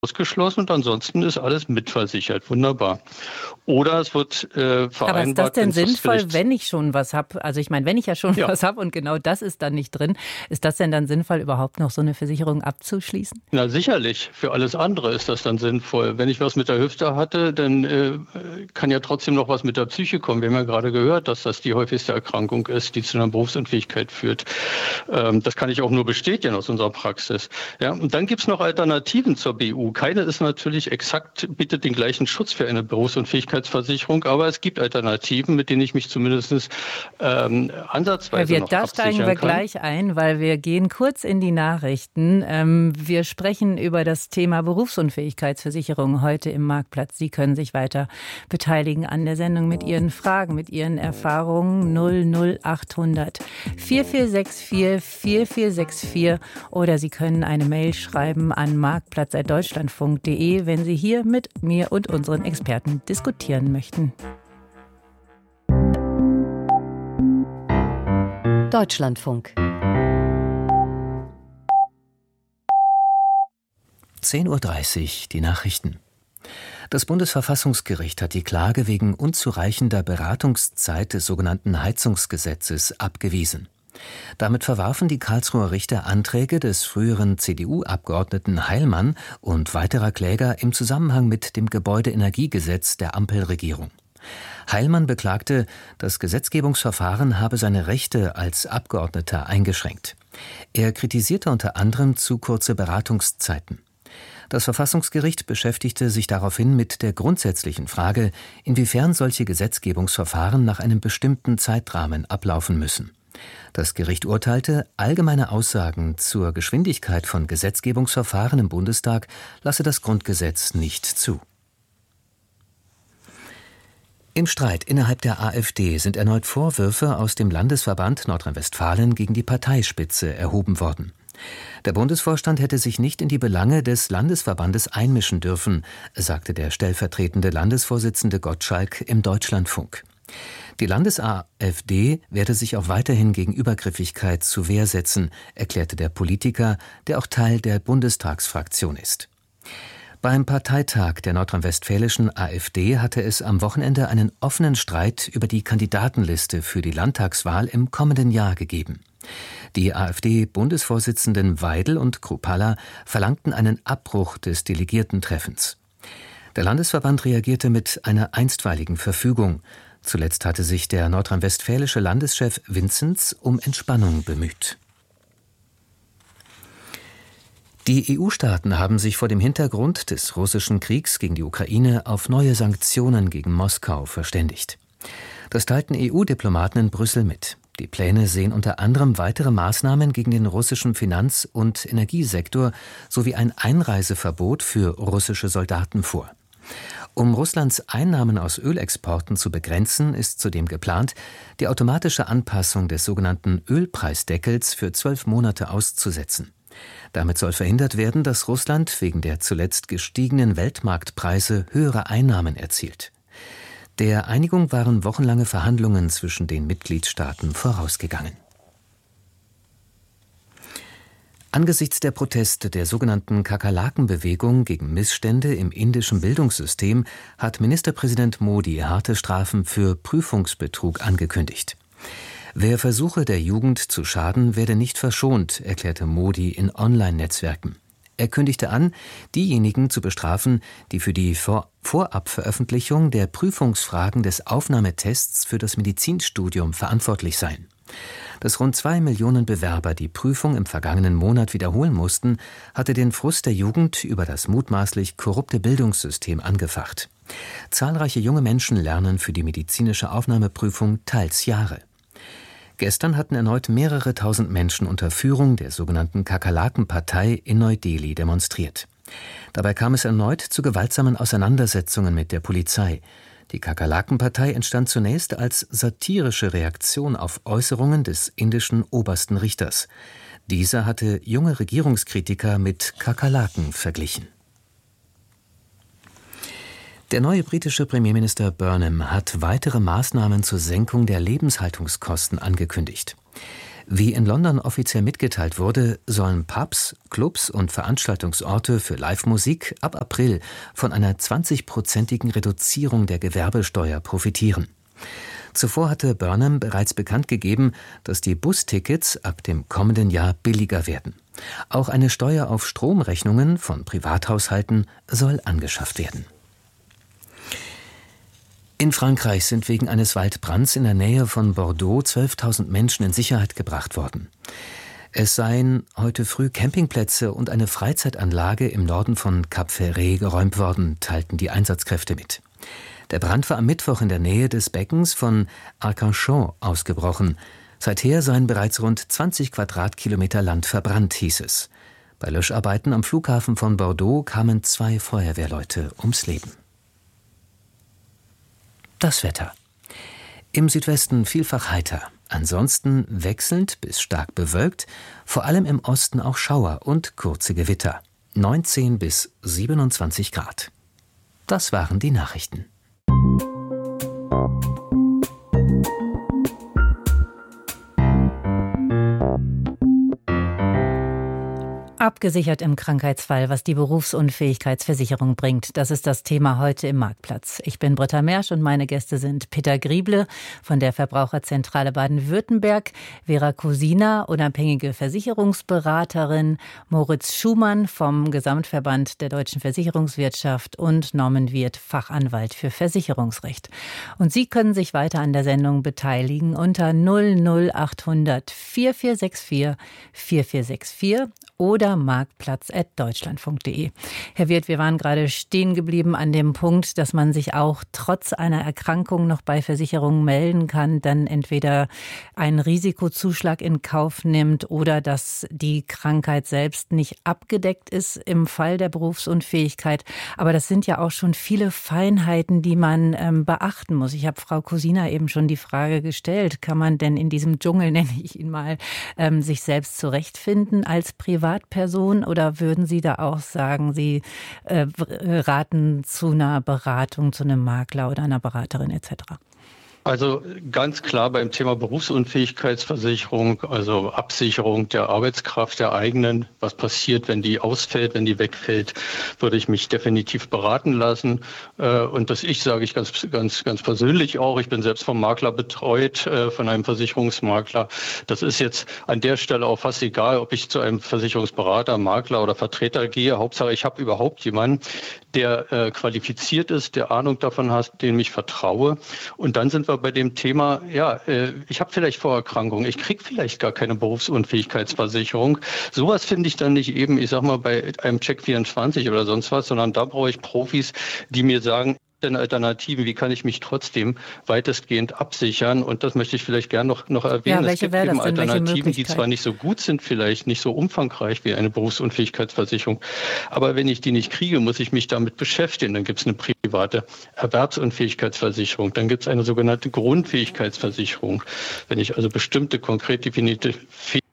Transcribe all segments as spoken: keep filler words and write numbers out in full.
ausgeschlossen und ansonsten ist alles mitversichert. Wunderbar. Oder es wird äh, vereinbart... Aber ist das denn sinnvoll, vielleicht... wenn ich schon was habe? Also ich meine, wenn ich ja schon ja. was habe und genau das ist dann nicht drin, ist das denn dann sinnvoll, überhaupt noch so eine Versicherung abzuschließen? Na sicherlich, für alles andere ist das dann sinnvoll. Wenn ich was mit der Hüfte hatte, dann äh, kann ja trotzdem noch was mit der Psyche kommen. Wir haben ja gerade gehört, dass das die häufigste Erkrankung ist, die zu einer Berufsunfähigkeit führt. Ähm, das kann ich auch nur bestätigen aus unserer Praxis. Ja, und dann gibt es noch Alternativen zur B U. Keine ist natürlich exakt, bietet den gleichen Schutz für eine Berufsunfähigkeitsversicherung, aber es gibt Alternativen, mit denen ich mich zumindest ähm, ansatzweise wir, noch da absichern steigen wir kann. gleich ein, weil wir gehen kurz in die Nachrichten. Ähm, wir sprechen über das Thema Berufsunfähigkeitsversicherung heute im Marktplatz. Sie können sich weiter beteiligen an der Sendung mit Ihren Fragen, mit Ihren Erfahrungen. null null achthundert vier vier sechs vier vier vier sechs vier oder Sie können eine Mail schreiben an marktplatz punkt deutschlandfunk punkt de, wenn Sie hier mit mir und unseren Experten diskutieren möchten. Deutschlandfunk. zehn Uhr dreißig, die Nachrichten. Das Bundesverfassungsgericht hat die Klage wegen unzureichender Beratungszeit des sogenannten Heizungsgesetzes abgewiesen. Damit verwarfen die Karlsruher Richter Anträge des früheren C D U-Abgeordneten Heilmann und weiterer Kläger im Zusammenhang mit dem Gebäudeenergiegesetz der Ampelregierung. Heilmann beklagte, das Gesetzgebungsverfahren habe seine Rechte als Abgeordneter eingeschränkt. Er kritisierte unter anderem zu kurze Beratungszeiten. Das Verfassungsgericht beschäftigte sich daraufhin mit der grundsätzlichen Frage, inwiefern solche Gesetzgebungsverfahren nach einem bestimmten Zeitrahmen ablaufen müssen. Das Gericht urteilte, allgemeine Aussagen zur Geschwindigkeit von Gesetzgebungsverfahren im Bundestag lasse das Grundgesetz nicht zu. Im Streit innerhalb der AfD sind erneut Vorwürfe aus dem Landesverband Nordrhein-Westfalen gegen die Parteispitze erhoben worden. Der Bundesvorstand hätte sich nicht in die Belange des Landesverbandes einmischen dürfen, sagte der stellvertretende Landesvorsitzende Gottschalk im Deutschlandfunk. Die Landes-AfD werde sich auch weiterhin gegen Übergriffigkeit zur Wehr setzen, erklärte der Politiker, der auch Teil der Bundestagsfraktion ist. Beim Parteitag der nordrhein-westfälischen AfD hatte es am Wochenende einen offenen Streit über die Kandidatenliste für die Landtagswahl im kommenden Jahr gegeben. Die AfD-Bundesvorsitzenden Weidel und Kruppalla verlangten einen Abbruch des Delegiertentreffens. Der Landesverband reagierte mit einer einstweiligen Verfügung. Zuletzt hatte sich der nordrhein-westfälische Landeschef Vinzenz um Entspannung bemüht. Die E U-Staaten haben sich vor dem Hintergrund des russischen Kriegs gegen die Ukraine auf neue Sanktionen gegen Moskau verständigt. Das teilten E U-Diplomaten in Brüssel mit. Die Pläne sehen unter anderem weitere Maßnahmen gegen den russischen Finanz- und Energiesektor sowie ein Einreiseverbot für russische Soldaten vor. Um Russlands Einnahmen aus Ölexporten zu begrenzen, ist zudem geplant, die automatische Anpassung des sogenannten Ölpreisdeckels für zwölf Monate auszusetzen. Damit soll verhindert werden, dass Russland wegen der zuletzt gestiegenen Weltmarktpreise höhere Einnahmen erzielt. Der Einigung waren wochenlange Verhandlungen zwischen den Mitgliedstaaten vorausgegangen. Angesichts der Proteste der sogenannten Kakerlaken-Bewegung gegen Missstände im indischen Bildungssystem hat Ministerpräsident Modi harte Strafen für Prüfungsbetrug angekündigt. Wer versuche, der Jugend zu schaden, werde nicht verschont, erklärte Modi in Online-Netzwerken. Er kündigte an, diejenigen zu bestrafen, die für die Vor- Vorabveröffentlichung der Prüfungsfragen des Aufnahmetests für das Medizinstudium verantwortlich seien. Dass rund zwei Millionen Bewerber die Prüfung im vergangenen Monat wiederholen mussten, hatte den Frust der Jugend über das mutmaßlich korrupte Bildungssystem angefacht. Zahlreiche junge Menschen lernen für die medizinische Aufnahmeprüfung teils Jahre. Gestern hatten erneut mehrere tausend Menschen unter Führung der sogenannten Kakerlaken-Partei in Neu-Delhi demonstriert. Dabei kam es erneut zu gewaltsamen Auseinandersetzungen mit der Polizei. Die Kakerlaken-Partei entstand zunächst als satirische Reaktion auf Äußerungen des indischen obersten Richters. Dieser hatte junge Regierungskritiker mit Kakerlaken verglichen. Der neue britische Premierminister Burnham hat weitere Maßnahmen zur Senkung der Lebenshaltungskosten angekündigt. Wie in London offiziell mitgeteilt wurde, sollen Pubs, Clubs und Veranstaltungsorte für Live-Musik ab April von einer zwanzigprozentigen Reduzierung der Gewerbesteuer profitieren. Zuvor hatte Burnham bereits bekannt gegeben, dass die Bustickets ab dem kommenden Jahr billiger werden. Auch eine Steuer auf Stromrechnungen von Privathaushalten soll angeschafft werden. In Frankreich sind wegen eines Waldbrands in der Nähe von Bordeaux zwölftausend Menschen in Sicherheit gebracht worden. Es seien heute früh Campingplätze und eine Freizeitanlage im Norden von Cap Ferret geräumt worden, teilten die Einsatzkräfte mit. Der Brand war am Mittwoch in der Nähe des Beckens von Arcachon ausgebrochen. Seither seien bereits rund zwanzig Quadratkilometer Land verbrannt, hieß es. Bei Löscharbeiten am Flughafen von Bordeaux kamen zwei Feuerwehrleute ums Leben. Das Wetter. Im Südwesten vielfach heiter, ansonsten wechselnd bis stark bewölkt, vor allem im Osten auch Schauer und kurze Gewitter. neunzehn bis siebenundzwanzig Grad. Das waren die Nachrichten. Abgesichert im Krankheitsfall, was die Berufsunfähigkeitsversicherung bringt. Das ist das Thema heute im Marktplatz. Ich bin Britta Mersch und meine Gäste sind Peter Grieble von der Verbraucherzentrale Baden-Württemberg, Vera Kusina, unabhängige Versicherungsberaterin, Moritz Schumann vom Gesamtverband der deutschen Versicherungswirtschaft und Norman Wirth, Fachanwalt für Versicherungsrecht. Und Sie können sich weiter an der Sendung beteiligen unter null null achthundert vierundvierzig vierundvierzig vierundvierzig oder marktplatz at deutschlandfunk punkt de. Herr Wirth, wir waren gerade stehen geblieben an dem Punkt, dass man sich auch trotz einer Erkrankung noch bei Versicherungen melden kann, dann entweder einen Risikozuschlag in Kauf nimmt oder dass die Krankheit selbst nicht abgedeckt ist im Fall der Berufsunfähigkeit. Aber das sind ja auch schon viele Feinheiten, die man ähm, beachten muss. Ich habe Frau Kusina eben schon die Frage gestellt, kann man denn in diesem Dschungel, nenne ich ihn mal, ähm, sich selbst zurechtfinden als Privatperson? Oder würden Sie da auch sagen, Sie äh, raten zu einer Beratung, zu einem Makler oder einer Beraterin et cetera? Also ganz klar beim Thema Berufsunfähigkeitsversicherung, also Absicherung der Arbeitskraft der eigenen, was passiert, wenn die ausfällt, wenn die wegfällt, würde ich mich definitiv beraten lassen. Und das ich sage ich ganz, ganz, ganz persönlich auch. Ich bin selbst vom Makler betreut, von einem Versicherungsmakler. Das ist jetzt an der Stelle auch fast egal, ob ich zu einem Versicherungsberater, Makler oder Vertreter gehe. Hauptsache, ich habe überhaupt jemanden, der äh, qualifiziert ist, der Ahnung davon hat, dem ich vertraue. Und dann sind wir bei dem Thema, ja, äh, ich habe vielleicht Vorerkrankungen, ich kriege vielleicht gar keine Berufsunfähigkeitsversicherung. Sowas finde ich dann nicht eben, ich sag mal, bei einem Check vierundzwanzig oder sonst was, sondern da brauche ich Profis, die mir sagen, denn Alternativen, wie kann ich mich trotzdem weitestgehend absichern? Und das möchte ich vielleicht gerne noch, noch erwähnen. Ja, es gibt eben Alternativen, die zwar nicht so gut sind, vielleicht nicht so umfangreich wie eine Berufsunfähigkeitsversicherung, aber wenn ich die nicht kriege, muss ich mich damit beschäftigen. Dann gibt es eine private Erwerbsunfähigkeitsversicherung, dann gibt es eine sogenannte Grundfähigkeitsversicherung. Wenn ich also bestimmte konkret definierte Fähigkeiten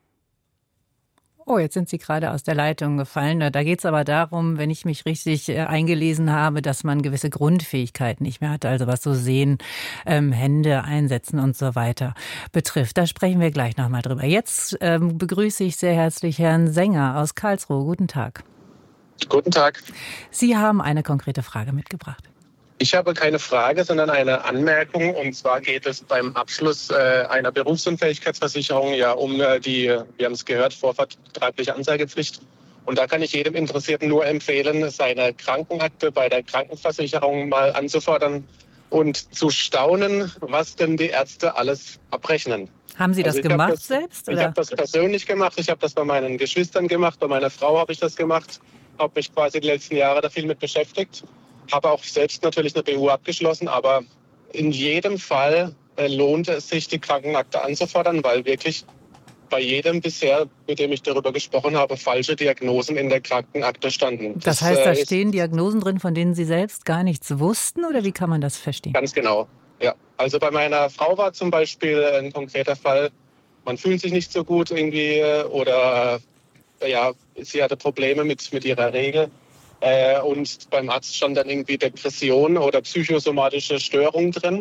Oh, jetzt sind Sie gerade aus der Leitung gefallen. Da geht es aber darum, wenn ich mich richtig eingelesen habe, dass man gewisse Grundfähigkeiten nicht mehr hat, also was so Sehen, ähm, Hände einsetzen und so weiter betrifft. Da sprechen wir gleich nochmal drüber. Jetzt ähm, begrüße ich sehr herzlich Herrn Sänger aus Karlsruhe. Guten Tag. Guten Tag. Sie haben eine konkrete Frage mitgebracht. Ich habe keine Frage, sondern eine Anmerkung. Und zwar geht es beim Abschluss äh, einer Berufsunfähigkeitsversicherung ja um äh, die, wir haben es gehört, vorvertragliche Anzeigepflicht. Und da kann ich jedem Interessierten nur empfehlen, seine Krankenakte bei der Krankenversicherung mal anzufordern und zu staunen, was denn die Ärzte alles abrechnen. Haben Sie das also gemacht das, selbst? Oder? Ich habe das persönlich gemacht. Ich habe das bei meinen Geschwistern gemacht. Bei meiner Frau habe ich das gemacht. Habe mich quasi die letzten Jahre da viel mit beschäftigt. Habe auch selbst natürlich eine B U abgeschlossen, aber in jedem Fall äh, lohnt es sich, die Krankenakte anzufordern, weil wirklich bei jedem bisher, mit dem ich darüber gesprochen habe, falsche Diagnosen in der Krankenakte standen. Das, das heißt, da äh, stehen Diagnosen drin, von denen Sie selbst gar nichts wussten, oder wie kann man das verstehen? Ganz genau, ja. Also bei meiner Frau war zum Beispiel ein konkreter Fall, man fühlt sich nicht so gut irgendwie oder äh, ja, sie hatte Probleme mit, mit ihrer Regel. Äh, und beim Arzt stand dann irgendwie Depression oder psychosomatische Störung drin.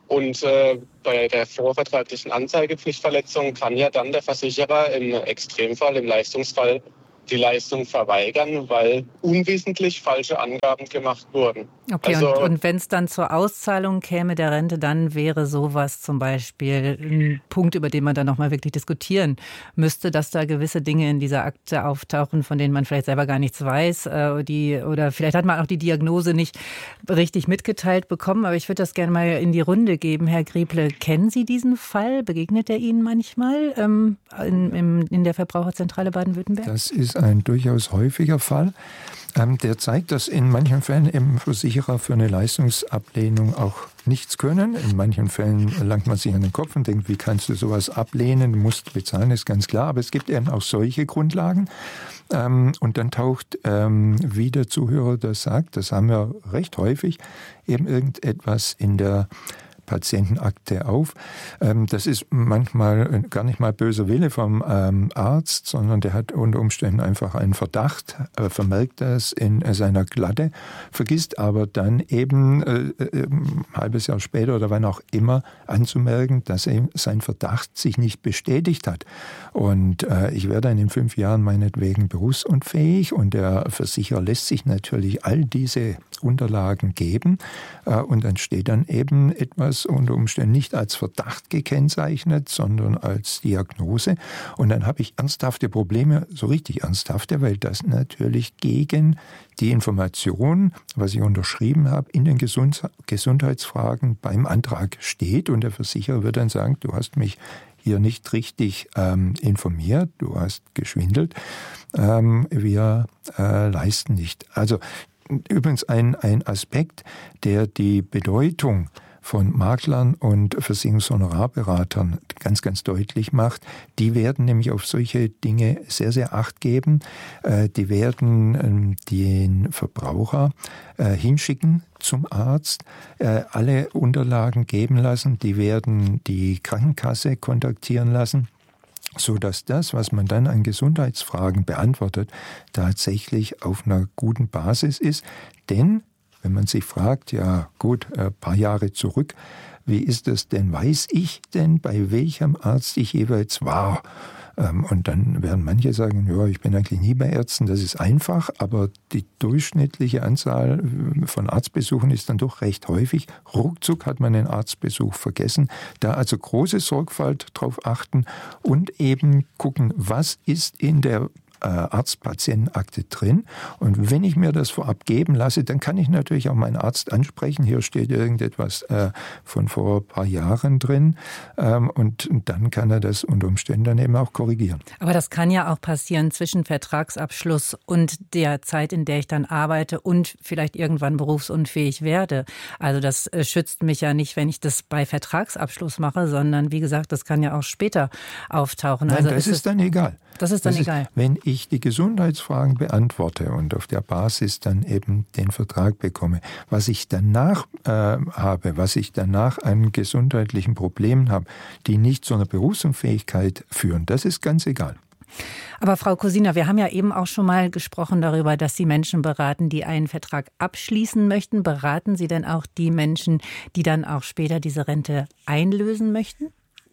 Und äh, bei der vorvertraglichen Anzeigepflichtverletzung kann ja dann der Versicherer im Extremfall, im Leistungsfall die Leistung verweigern, weil unwissentlich falsche Angaben gemacht wurden. Okay, also, und, und wenn es dann zur Auszahlung käme der Rente, dann wäre sowas zum Beispiel ein Punkt, über den man dann nochmal wirklich diskutieren müsste, dass da gewisse Dinge in dieser Akte auftauchen, von denen man vielleicht selber gar nichts weiß, äh, die, oder vielleicht hat man auch die Diagnose nicht richtig mitgeteilt bekommen. Aber ich würde das gerne mal in die Runde geben. Herr Grieble, kennen Sie diesen Fall? Begegnet er Ihnen manchmal ähm, in, in, in der Verbraucherzentrale Baden-Württemberg? Das ist ein durchaus häufiger Fall. Ähm, der zeigt, dass in manchen Fällen eben Versicherer für eine Leistungsablehnung auch nichts können. In manchen Fällen langt man sich an den Kopf und denkt, wie kannst du sowas ablehnen? Du musst bezahlen, ist ganz klar. Aber es gibt eben auch solche Grundlagen. Ähm, und dann taucht, ähm, wie der Zuhörer das sagt, das haben wir recht häufig, eben irgendetwas in der Patientenakte auf. Das ist manchmal gar nicht mal böser Wille vom Arzt, sondern der hat unter Umständen einfach einen Verdacht, vermerkt das in seiner Glatte, vergisst aber dann eben ein halbes Jahr später oder wann auch immer anzumerken, dass sein Verdacht sich nicht bestätigt hat. Und ich werde dann in fünf Jahren meinetwegen berufsunfähig und der Versicherer lässt sich natürlich all diese Unterlagen geben und dann steht dann eben etwas unter Umständen nicht als Verdacht gekennzeichnet, sondern als Diagnose. Und dann habe ich ernsthafte Probleme, so richtig ernsthafte, weil das natürlich gegen die Information, was ich unterschrieben habe, in den Gesund- Gesundheitsfragen beim Antrag steht. Und der Versicherer wird dann sagen, du hast mich hier nicht richtig ähm, informiert, du hast geschwindelt, ähm, wir äh, leisten nicht. Also übrigens ein, ein Aspekt, der die Bedeutung von Maklern und Versicherungshonorarberatern ganz, ganz deutlich macht. Die werden nämlich auf solche Dinge sehr, sehr Acht geben. Die werden den Verbraucher hinschicken zum Arzt, alle Unterlagen geben lassen. Die werden die Krankenkasse kontaktieren lassen, so dass das, was man dann an Gesundheitsfragen beantwortet, tatsächlich auf einer guten Basis ist. Denn wenn man sich fragt, ja gut, ein paar Jahre zurück, wie ist das denn? Weiß ich denn, bei welchem Arzt ich jeweils war? Und dann werden manche sagen, ja, ich bin eigentlich nie bei Ärzten, das ist einfach, aber die durchschnittliche Anzahl von Arztbesuchen ist dann doch recht häufig. Ruckzuck hat man den Arztbesuch vergessen. Da also große Sorgfalt drauf achten und eben gucken, was ist in der Arzt-Patienten-Akte drin. Und wenn ich mir das vorab geben lasse, dann kann ich natürlich auch meinen Arzt ansprechen. Hier steht irgendetwas äh, von vor ein paar Jahren drin. Ähm, und, und dann kann er das unter Umständen dann eben auch korrigieren. Aber das kann ja auch passieren zwischen Vertragsabschluss und der Zeit, in der ich dann arbeite und vielleicht irgendwann berufsunfähig werde. Also das äh, schützt mich ja nicht, wenn ich das bei Vertragsabschluss mache, sondern wie gesagt, das kann ja auch später auftauchen. Nein, also das ist, ist dann egal. Das ist dann das egal. Ist, wenn ich die Gesundheitsfragen beantworte und auf der Basis dann eben den Vertrag bekomme, was ich danach äh, habe, was ich danach an gesundheitlichen Problemen habe, die nicht zu einer Berufsunfähigkeit führen, das ist ganz egal. Aber Frau Kosina, wir haben ja eben auch schon mal gesprochen darüber, dass Sie Menschen beraten, die einen Vertrag abschließen möchten. Beraten Sie denn auch die Menschen, die dann auch später diese Rente einlösen möchten?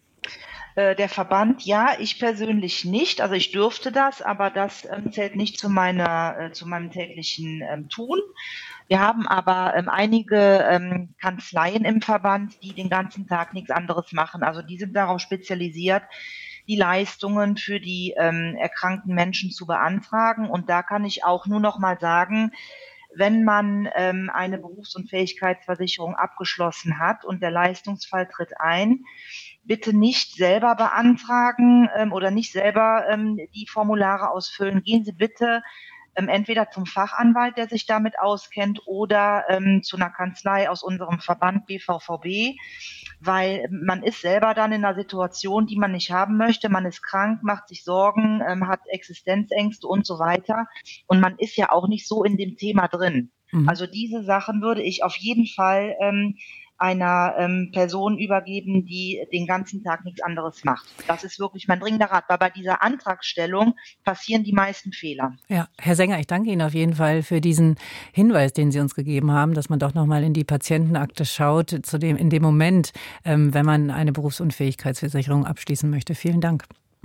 Der Verband, ja, ich persönlich nicht. Also ich dürfte das, aber das ähm, zählt nicht zu meiner, äh, zu meinem täglichen ähm, Tun. Wir haben aber ähm, einige ähm, Kanzleien im Verband, die den ganzen Tag nichts anderes machen. Also die sind darauf spezialisiert, die Leistungen für die ähm, erkrankten Menschen zu beantragen. Und da kann ich auch nur noch mal sagen, wenn man ähm, eine Berufsunfähigkeitsversicherung abgeschlossen hat und der Leistungsfall tritt ein, bitte nicht selber beantragen ähm, oder nicht selber ähm, die Formulare ausfüllen. Gehen Sie bitte ähm, entweder zum Fachanwalt, der sich damit auskennt, oder ähm, zu einer Kanzlei aus unserem Verband B V V B, weil man ist selber dann in einer Situation, die man nicht haben möchte. Man ist krank, macht sich Sorgen, ähm, hat Existenzängste und so weiter. Und man ist ja auch nicht so in dem Thema drin. Mhm. Also diese Sachen würde ich auf jeden Fall ähm, einer ähm, Person übergeben, die den ganzen Tag nichts anderes macht. Das ist wirklich mein dringender Rat, weil bei dieser Antragstellung passieren die meisten Fehler. Ja, Herr Sänger, ich danke Ihnen auf jeden Fall für diesen Hinweis, den Sie uns gegeben haben, dass man doch nochmal in die Patientenakte schaut, zu dem, in dem Moment, ähm, wenn man eine Berufsunfähigkeitsversicherung abschließen möchte. Vielen Dank.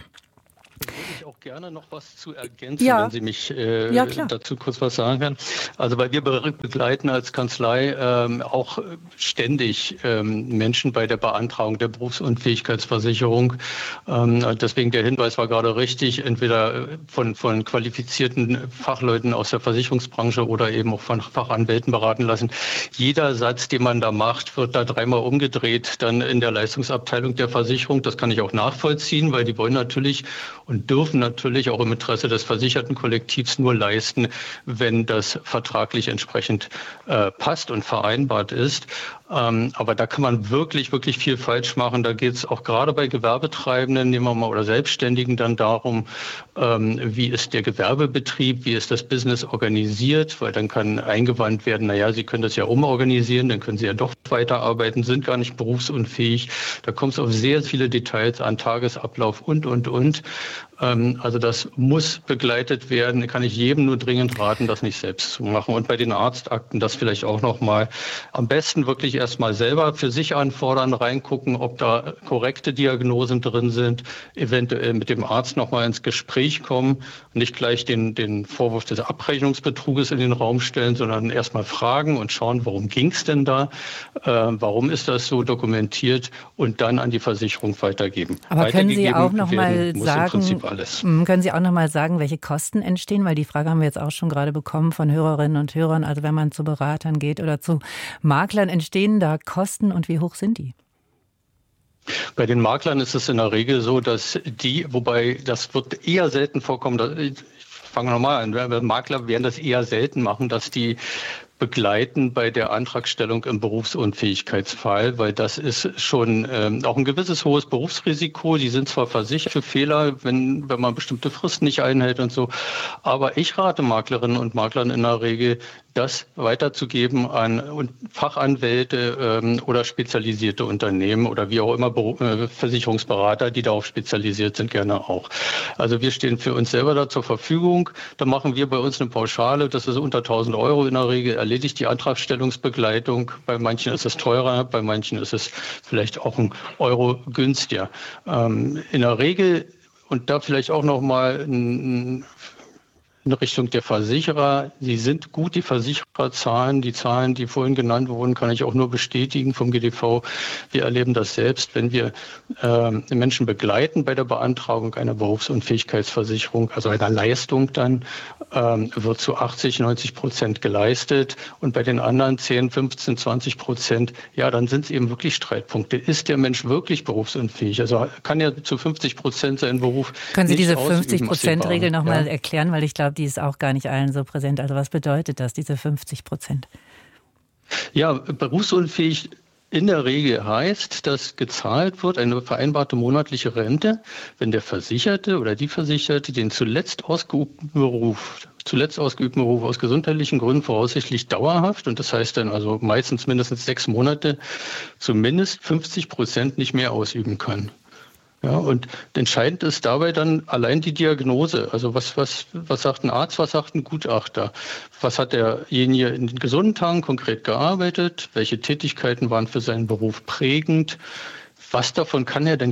Da würde ich auch gerne noch was zu ergänzen, ja. wenn Sie mich äh, ja, dazu kurz was sagen können. Also weil wir begleiten als Kanzlei ähm, auch ständig ähm, Menschen bei der Beantragung der Berufsunfähigkeitsversicherung. Ähm, deswegen der Hinweis war gerade richtig, entweder von, von qualifizierten Fachleuten aus der Versicherungsbranche oder eben auch von Fachanwälten beraten lassen. Jeder Satz, den man da macht, wird da dreimal umgedreht, dann in der Leistungsabteilung der Versicherung. Das kann ich auch nachvollziehen, weil die wollen natürlich und dürfen natürlich auch im Interesse des versicherten Kollektivs nur leisten, wenn das vertraglich entsprechend äh, passt und vereinbart ist. Ähm, aber da kann man wirklich, wirklich viel falsch machen. Da geht es auch gerade bei Gewerbetreibenden, nehmen wir mal, oder Selbstständigen dann darum, ähm, wie ist der Gewerbebetrieb, wie ist das Business organisiert, weil dann kann eingewandt werden, naja, Sie können das ja umorganisieren, dann können Sie ja doch weiterarbeiten, sind gar nicht berufsunfähig. Da kommt es auf sehr viele Details an, Tagesablauf und, und, und. Ähm, also das muss begleitet werden. Kann ich jedem nur dringend raten, das nicht selbst zu machen. Und bei den Arztakten das vielleicht auch nochmal. Am besten wirklich erstmal selber für sich anfordern, reingucken, ob da korrekte Diagnosen drin sind, eventuell mit dem Arzt nochmal ins Gespräch kommen, nicht gleich den, den Vorwurf des Abrechnungsbetruges in den Raum stellen, sondern erstmal fragen und schauen, worum ging es denn da, äh, warum ist das so dokumentiert und dann an die Versicherung weitergeben. Aber können Sie auch nochmal sagen, alles. Können Sie auch noch mal sagen, welche Kosten entstehen? Weil die Frage haben wir jetzt auch schon gerade bekommen von Hörerinnen und Hörern. Also wenn man zu Beratern geht oder zu Maklern, entstehen da Kosten und wie hoch sind die? Bei den Maklern ist es in der Regel so, dass die, wobei das wird eher selten vorkommen, ich fange nochmal an, Makler werden das eher selten machen, dass die begleiten bei der Antragstellung im Berufsunfähigkeitsfall, weil das ist schon ähm, auch ein gewisses hohes Berufsrisiko. Die sind zwar versichert für Fehler, wenn, wenn man bestimmte Fristen nicht einhält und so, aber ich rate Maklerinnen und Maklern in der Regel, das weiterzugeben an Fachanwälte ähm, oder spezialisierte Unternehmen oder wie auch immer Beru- äh, Versicherungsberater, die darauf spezialisiert sind, gerne auch. Also wir stehen für uns selber da zur Verfügung. Da machen wir bei uns eine Pauschale, das ist unter tausend Euro in der Regel erledigt die Antragstellungsbegleitung. Bei manchen ist es teurer, bei manchen ist es vielleicht auch ein Euro günstiger. Ähm, in der Regel, und da vielleicht auch noch mal ein in Richtung der Versicherer. Sie sind gut, die Versichererzahlen. Die Zahlen, die vorhin genannt wurden, kann ich auch nur bestätigen vom G D V. Wir erleben das selbst, wenn wir äh, Menschen begleiten bei der Beantragung einer Berufsunfähigkeitsversicherung, also einer Leistung dann, ähm, wird zu achtzig, neunzig Prozent geleistet. Und bei den anderen zehn, fünfzehn, zwanzig Prozent, ja, dann sind es eben wirklich Streitpunkte. Ist der Mensch wirklich berufsunfähig? Also kann ja zu fünfzig Prozent seinen Beruf Können Sie nicht diese ausüben, fünfzig-Prozent-Regel nochmal ja? erklären? Weil ich glaube, die ist auch gar nicht allen so präsent. Also was bedeutet das, diese fünfzig Prozent? Ja, berufsunfähig in der Regel heißt, dass gezahlt wird eine vereinbarte monatliche Rente, wenn der Versicherte oder die Versicherte den zuletzt ausgeübten Beruf, zuletzt ausgeübten Beruf aus gesundheitlichen Gründen voraussichtlich dauerhaft, und das heißt dann also meistens mindestens sechs Monate, zumindest fünfzig Prozent nicht mehr ausüben kann. Ja, und entscheidend ist dabei dann allein die Diagnose. Also was, was, was sagt ein Arzt, was sagt ein Gutachter? Was hat derjenige in den gesunden Tagen konkret gearbeitet? Welche Tätigkeiten waren für seinen Beruf prägend? Was davon kann er denn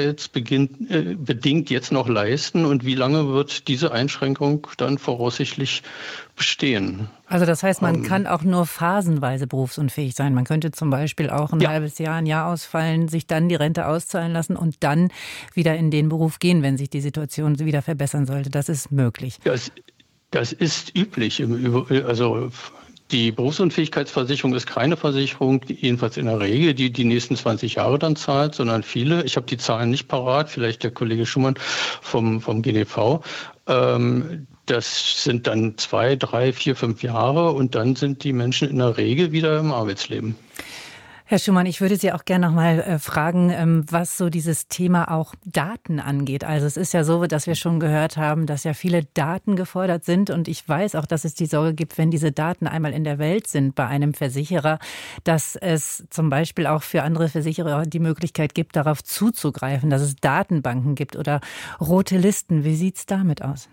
krankheitsbedingt jetzt noch leisten und wie lange wird diese Einschränkung dann voraussichtlich bestehen? Also das heißt, man um, kann auch nur phasenweise berufsunfähig sein. Man könnte zum Beispiel auch ein ja. halbes Jahr, ein Jahr ausfallen, sich dann die Rente auszahlen lassen und dann wieder in den Beruf gehen, wenn sich die Situation wieder verbessern sollte. Das ist möglich. Das, das ist üblich. Also die Berufsunfähigkeitsversicherung ist keine Versicherung, jedenfalls in der Regel, die die nächsten zwanzig Jahre dann zahlt, sondern viele, ich habe die Zahlen nicht parat, vielleicht der Kollege Schumann vom, vom G D V, ähm, das sind dann zwei, drei, vier, fünf Jahre und dann sind die Menschen in der Regel wieder im Arbeitsleben. Herr Schumann, ich würde Sie auch gerne noch mal äh, fragen, ähm, was so dieses Thema auch Daten angeht. Also es ist ja so, dass wir schon gehört haben, dass ja viele Daten gefordert sind. Und ich weiß auch, dass es die Sorge gibt, wenn diese Daten einmal in der Welt sind bei einem Versicherer, dass es zum Beispiel auch für andere Versicherer die Möglichkeit gibt, darauf zuzugreifen, dass es Datenbanken gibt oder rote Listen. Wie sieht es damit aus?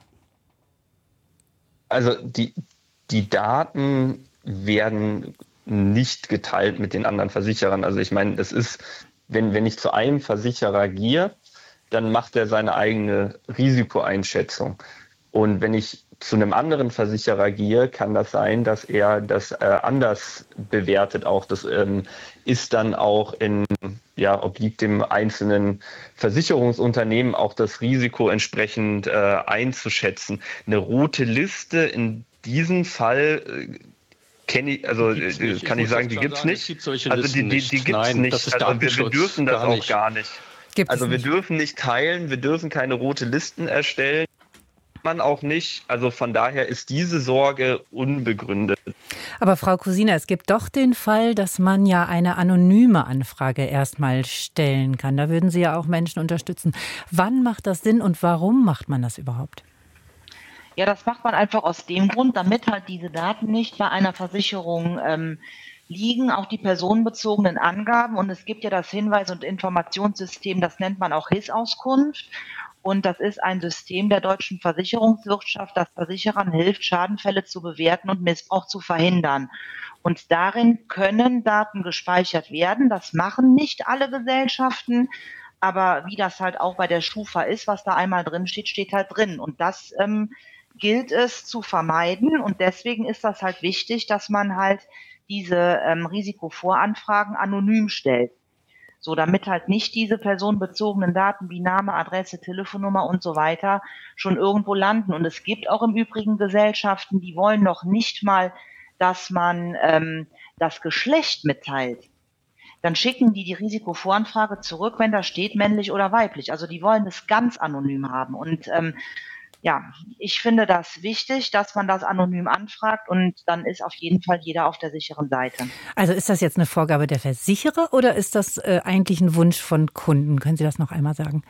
Also die, die Daten werden nicht geteilt mit den anderen Versicherern. Also ich meine, das ist, wenn, wenn ich zu einem Versicherer gehe, dann macht er seine eigene Risikoeinschätzung. Und wenn ich zu einem anderen Versicherer gehe, kann das sein, dass er das äh, anders bewertet. Auch das ähm, ist dann auch in, ja, obliegt dem einzelnen Versicherungsunternehmen auch das Risiko entsprechend äh, einzuschätzen. Eine rote Liste in diesem Fall äh, kenne ich, also die kann ich, ich sagen, die gibt es nicht. Gibt solche also die, die, die gibt es nicht. Das ist also wir, wir dürfen das gar auch nicht. gar nicht. Gibt also wir nicht. dürfen nicht teilen, wir dürfen keine rote Listen erstellen. Man auch nicht. Also von daher ist diese Sorge unbegründet. Aber Frau Kusina, es gibt doch den Fall, dass man ja eine anonyme Anfrage erstmal stellen kann. Da würden Sie ja auch Menschen unterstützen. Wann macht das Sinn und warum macht man das überhaupt? Ja, das macht man einfach aus dem Grund, damit halt diese Daten nicht bei einer Versicherung ähm, liegen, auch die personenbezogenen Angaben. Und es gibt ja das Hinweis- und Informationssystem, das nennt man auch H I S-Auskunft. Und das ist ein System der deutschen Versicherungswirtschaft, das Versicherern hilft, Schadenfälle zu bewerten und Missbrauch zu verhindern. Und darin können Daten gespeichert werden. Das machen nicht alle Gesellschaften. Aber wie das halt auch bei der Schufa ist, was da einmal drin steht, steht halt drin. Und das ähm, gilt es zu vermeiden. Und deswegen ist das halt wichtig, dass man halt diese ähm, Risikovoranfragen anonym stellt. So, damit halt nicht diese personenbezogenen Daten wie Name, Adresse, Telefonnummer und so weiter schon irgendwo landen. Und es gibt auch im Übrigen Gesellschaften, die wollen noch nicht mal, dass man ähm, das Geschlecht mitteilt. Dann schicken die die Risikovoranfrage zurück, wenn da steht männlich oder weiblich. Also die wollen es ganz anonym haben. Und ähm, ja, ich finde das wichtig, dass man das anonym anfragt und dann ist auf jeden Fall jeder auf der sicheren Seite. Also ist das jetzt eine Vorgabe der Versicherer oder ist das äh, eigentlich ein Wunsch von Kunden? Können Sie das noch einmal sagen?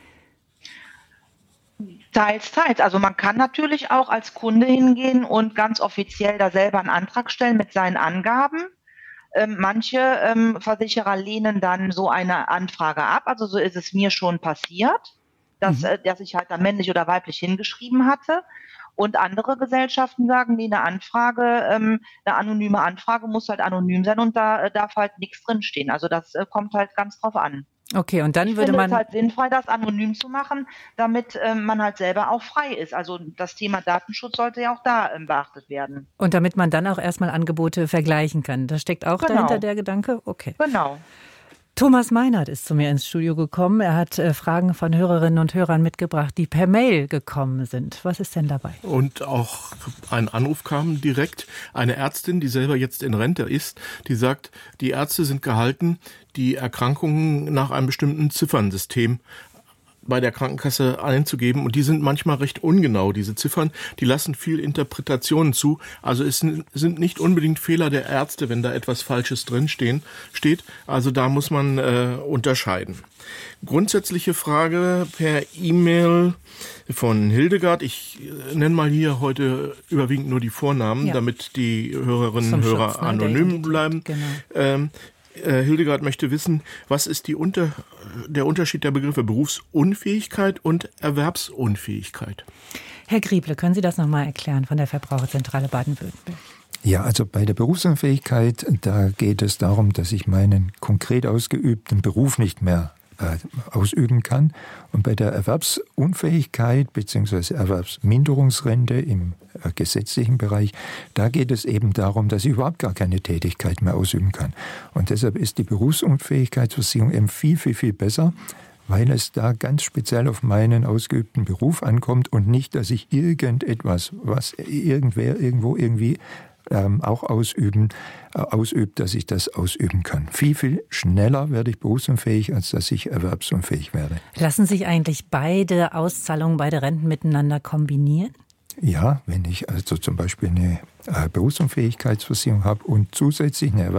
Teils, teils. Also man kann natürlich auch als Kunde hingehen und ganz offiziell da selber einen Antrag stellen mit seinen Angaben. Ähm, manche ähm, Versicherer lehnen dann so eine Anfrage ab. Also so ist es mir schon passiert, dass, mhm. äh, dass ich halt da männlich oder weiblich hingeschrieben hatte. Und andere Gesellschaften sagen, nee, eine Anfrage, ähm, eine anonyme Anfrage muss halt anonym sein und da äh, darf halt nichts drinstehen. Also das äh, kommt halt ganz drauf an. Okay, und dann ich würde finde man... es halt sinnvoll, das anonym zu machen, damit ähm, man halt selber auch frei ist. Also das Thema Datenschutz sollte ja auch da ähm, beachtet werden. Und damit man dann auch erstmal Angebote vergleichen kann. Das steckt auch genau. dahinter der Gedanke? Okay. Genau. Thomas Meinert ist zu mir ins Studio gekommen. Er hat äh, Fragen von Hörerinnen und Hörern mitgebracht, die per Mail gekommen sind. Was ist denn dabei? Und auch ein Anruf kam direkt. Eine Ärztin, die selber jetzt in Rente ist, die sagt, die Ärzte sind gehalten, die Erkrankungen nach einem bestimmten Ziffernsystem bei der Krankenkasse einzugeben. Und die sind manchmal recht ungenau, diese Ziffern. Die lassen viel Interpretationen zu. Also es sind nicht unbedingt Fehler der Ärzte, wenn da etwas Falsches drinstehen steht. Also da muss man äh, unterscheiden. Grundsätzliche Frage per E-Mail von Hildegard. Ich äh, nenne mal hier heute überwiegend nur die Vornamen, ja, damit die Hörerinnen und Hörer Schutz, ne, anonym bleiben. Genau. Ähm, Hildegard möchte wissen, was ist die Unter, der Unterschied der Begriffe Berufsunfähigkeit und Erwerbsunfähigkeit? Herr Grieble, können Sie das nochmal erklären von der Verbraucherzentrale Baden-Württemberg? Ja, also bei der Berufsunfähigkeit, da geht es darum, dass ich meinen konkret ausgeübten Beruf nicht mehr äh, ausüben kann. Und bei der Erwerbsunfähigkeit bzw. Erwerbsminderungsrente im äh, gesetzlichen Bereich, da geht es eben darum, dass ich überhaupt gar keine Tätigkeit mehr ausüben kann. Und deshalb ist die Berufsunfähigkeitsversicherung eben viel, viel, viel besser, weil es da ganz speziell auf meinen ausgeübten Beruf ankommt und nicht, dass ich irgendetwas, was irgendwer irgendwo irgendwie ähm, auch ausüben, äh, ausübt, dass ich das ausüben kann. Viel, viel schneller werde ich berufsunfähig, als dass ich erwerbsunfähig werde. Lassen sich eigentlich beide Auszahlungen, beide Renten miteinander kombinieren? Ja, wenn ich also zum Beispiel eine äh, Berufsunfähigkeitsversicherung habe und zusätzlich eine Erwerbs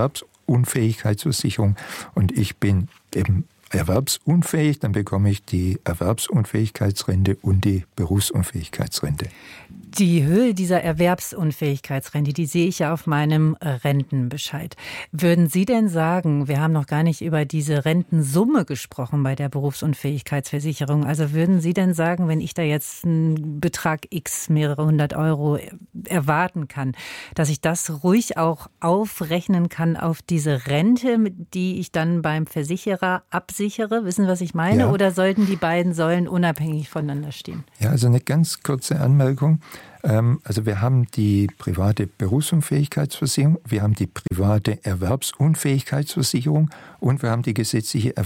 Berufsunfähigkeitsversicherung und ich bin eben erwerbsunfähig, dann bekomme ich die Erwerbsunfähigkeitsrente und die Berufsunfähigkeitsrente. Die Höhe dieser Erwerbsunfähigkeitsrente, die sehe ich ja auf meinem Rentenbescheid. Würden Sie denn sagen, wir haben noch gar nicht über diese Rentensumme gesprochen bei der Berufsunfähigkeitsversicherung, also würden Sie denn sagen, wenn ich da jetzt einen Betrag X, mehrere hundert Euro erwarten kann, dass ich das ruhig auch aufrechnen kann auf diese Rente, die ich dann beim Versicherer absichere? Wissen Sie, was ich meine? Ja. Oder sollten die beiden Säulen unabhängig voneinander stehen? Ja, also eine ganz kurze Anmerkung. Also wir haben die private Berufsunfähigkeitsversicherung, wir haben die private Erwerbsunfähigkeitsversicherung und wir haben die gesetzliche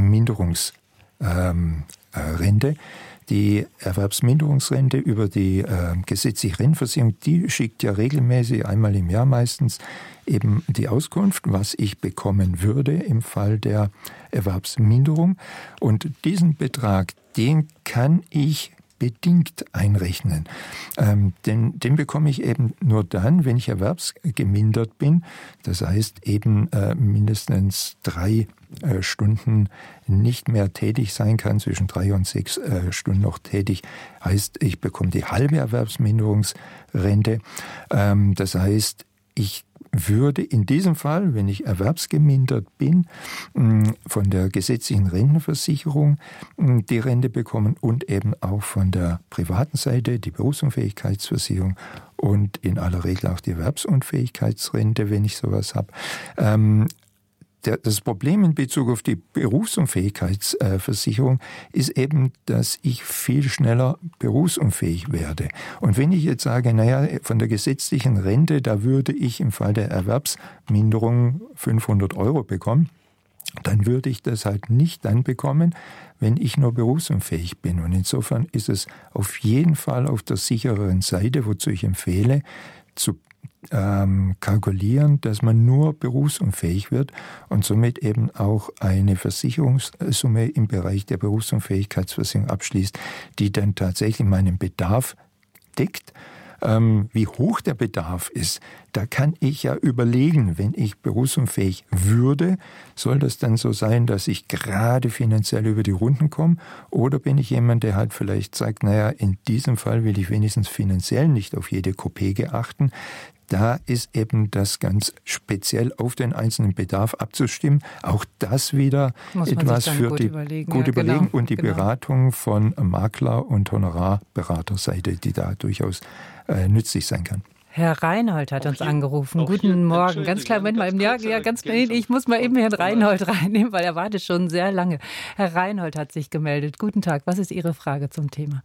Erwerbsminderungsrente. Die Erwerbsminderungsrente über die äh, gesetzliche Rentenversicherung, die schickt ja regelmäßig, einmal im Jahr meistens, eben die Auskunft, was ich bekommen würde im Fall der Erwerbsminderung. Und diesen Betrag, den kann ich bedingt einrechnen. Ähm, den, den bekomme ich eben nur dann, wenn ich erwerbsgemindert bin. Das heißt eben äh, mindestens drei äh, Stunden nicht mehr tätig sein kann, zwischen drei und sechs äh, Stunden noch tätig. Heißt, ich bekomme die halbe Erwerbsminderungsrente. Ähm, das heißt, ich würde in diesem Fall, wenn ich erwerbsgemindert bin, von der gesetzlichen Rentenversicherung die Rente bekommen und eben auch von der privaten Seite die Berufsunfähigkeitsversicherung und in aller Regel auch die Erwerbsunfähigkeitsrente, wenn ich sowas habe. Das Problem in Bezug auf die Berufsunfähigkeitsversicherung ist eben, dass ich viel schneller berufsunfähig werde. Und wenn ich jetzt sage, naja, von der gesetzlichen Rente, da würde ich im Fall der Erwerbsminderung fünfhundert Euro bekommen, dann würde ich das halt nicht dann bekommen, wenn ich nur berufsunfähig bin. Und insofern ist es auf jeden Fall auf der sichereren Seite, wozu ich empfehle, zu Ähm, kalkulieren, dass man nur berufsunfähig wird und somit eben auch eine Versicherungssumme im Bereich der Berufsunfähigkeitsversicherung abschließt, die dann tatsächlich meinen Bedarf deckt. Ähm, wie hoch der Bedarf ist, da kann ich ja überlegen, wenn ich berufsunfähig würde, soll das dann so sein, dass ich gerade finanziell über die Runden komme, oder bin ich jemand, der halt vielleicht sagt, naja, in diesem Fall will ich wenigstens finanziell nicht auf jede Kopeke achten. Da ist eben das ganz speziell auf den einzelnen Bedarf abzustimmen. Auch das wieder etwas für die überlegen. gut ja, überlegen genau, und die genau. Beratung von Makler- und Honorarberaterseite, die da durchaus äh, nützlich sein kann. Herr Reinhold hat Auch uns hier- angerufen. auch Guten hier- Morgen. Ganz Entschuldigung, klar, Moment mal. ganz Ja, kurze ja, ganz Ergänzung. Ich muss mal eben Herrn Aber- Reinhold reinnehmen, weil er wartet schon sehr lange. Herr Reinhold hat sich gemeldet. Guten Tag. Was ist Ihre Frage zum Thema?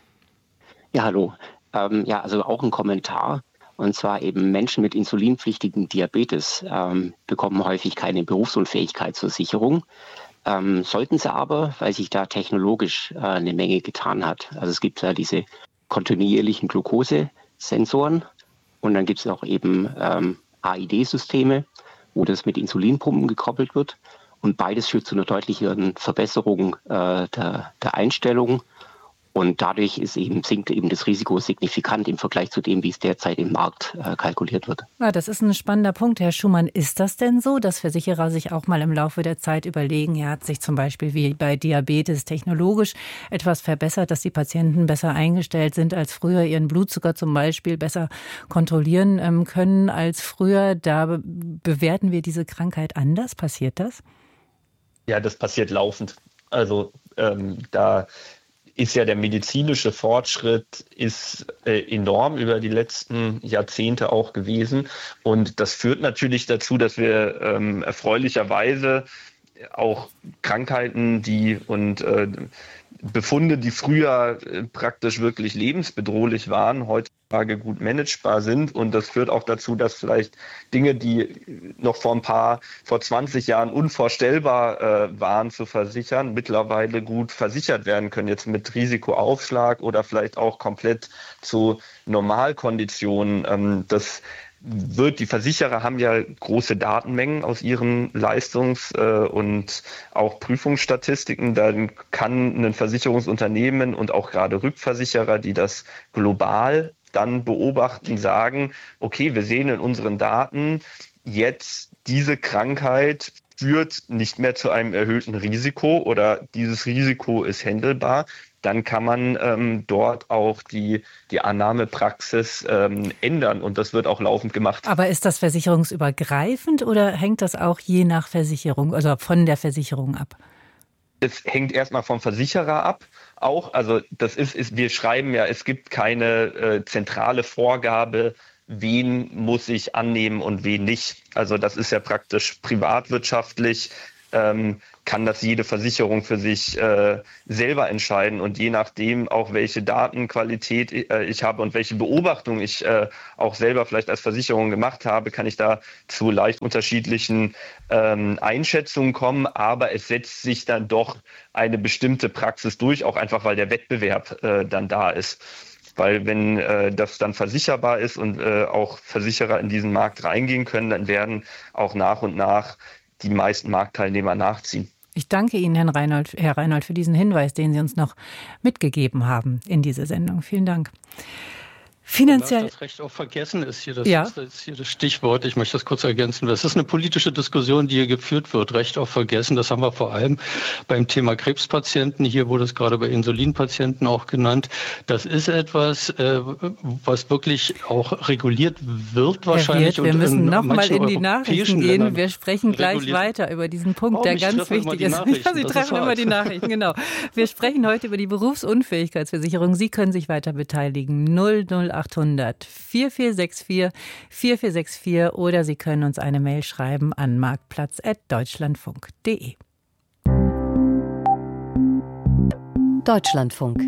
Ja, hallo. Ähm, ja, also auch ein Kommentar. Und zwar eben Menschen mit insulinpflichtigem Diabetes ähm, bekommen häufig keine Berufsunfähigkeitsversicherung. Ähm, sollten sie aber, weil sich da technologisch äh, eine Menge getan hat. Also es gibt ja diese kontinuierlichen Glukosesensoren und dann gibt es auch eben ähm, A I D-Systeme, wo das mit Insulinpumpen gekoppelt wird. Und beides führt zu einer deutlicheren Verbesserung äh, der, der Einstellung. Und dadurch ist eben, sinkt eben das Risiko signifikant im Vergleich zu dem, wie es derzeit im Markt äh, kalkuliert wird. Ja, das ist ein spannender Punkt, Herr Schumann. Ist das denn so, dass Versicherer sich auch mal im Laufe der Zeit überlegen, er hat sich zum Beispiel wie bei Diabetes technologisch etwas verbessert, dass die Patienten besser eingestellt sind als früher, ihren Blutzucker zum Beispiel besser kontrollieren ähm, können als früher? Da be- bewerten wir diese Krankheit anders. Passiert das? Ja, das passiert laufend. Also ähm, da ist ja der medizinische Fortschritt ist äh, enorm über die letzten Jahrzehnte auch gewesen. Und das führt natürlich dazu, dass wir ähm, erfreulicherweise auch Krankheiten, die und äh, Befunde, die früher äh, praktisch wirklich lebensbedrohlich waren, heutzutage gut managebar sind. Und das führt auch dazu, dass vielleicht Dinge, die noch vor ein paar, vor zwanzig Jahren unvorstellbar äh, waren zu versichern, mittlerweile gut versichert werden können, jetzt mit Risikoaufschlag oder vielleicht auch komplett zu Normalkonditionen. Ähm, das wird, die Versicherer haben ja große Datenmengen aus ihren Leistungs- äh, und auch Prüfungsstatistiken. Dann kann ein Versicherungsunternehmen und auch gerade Rückversicherer, die das global dann beobachten, sagen, okay, wir sehen in unseren Daten, jetzt diese Krankheit führt nicht mehr zu einem erhöhten Risiko oder dieses Risiko ist händelbar, dann kann man ähm, dort auch die, die Annahmepraxis ähm, ändern und das wird auch laufend gemacht. Aber ist das versicherungsübergreifend oder hängt das auch je nach Versicherung, also von der Versicherung ab? Es hängt erstmal vom Versicherer ab. Auch, also das ist, ist wir schreiben ja, es gibt keine äh, zentrale Vorgabe, wen muss ich annehmen und wen nicht. Also das ist ja praktisch privatwirtschaftlich, ähm, kann das jede Versicherung für sich äh, selber entscheiden und je nachdem auch welche Datenqualität äh, ich habe und welche Beobachtung ich äh, auch selber vielleicht als Versicherung gemacht habe, kann ich da zu leicht unterschiedlichen ähm, Einschätzungen kommen, aber es setzt sich dann doch eine bestimmte Praxis durch, auch einfach weil der Wettbewerb äh, dann da ist. Weil wenn äh, das dann versicherbar ist und äh, auch Versicherer in diesen Markt reingehen können, dann werden auch nach und nach die meisten Marktteilnehmer nachziehen. Ich danke Ihnen, Herrn Reinhold, Herr Reinhold, für diesen Hinweis, den Sie uns noch mitgegeben haben in diese Sendung. Vielen Dank. Finanziell. Das Recht auf Vergessen ist hier, das, ja. ist, das ist hier das Stichwort. Ich möchte das kurz ergänzen. Das ist eine politische Diskussion, die hier geführt wird. Recht auf Vergessen, das haben wir vor allem beim Thema Krebspatienten. Hier wurde es gerade bei Insulinpatienten auch genannt. Das ist etwas, äh, was wirklich auch reguliert wird wahrscheinlich. Herr Wirth, wir müssen in nochmal in die Nachrichten gehen. Ländern wir sprechen gleich reguliert. weiter über diesen Punkt, oh, der ganz wichtig ist. Ja, Sie treffen immer die Nachrichten, genau. Wir sprechen heute über die Berufsunfähigkeitsversicherung. Sie können sich weiter beteiligen. null null achthundert vier vier sechs vier vier vier sechs vier oder Sie können uns eine Mail schreiben an marktplatz at deutschlandfunk punkt de. Deutschlandfunk.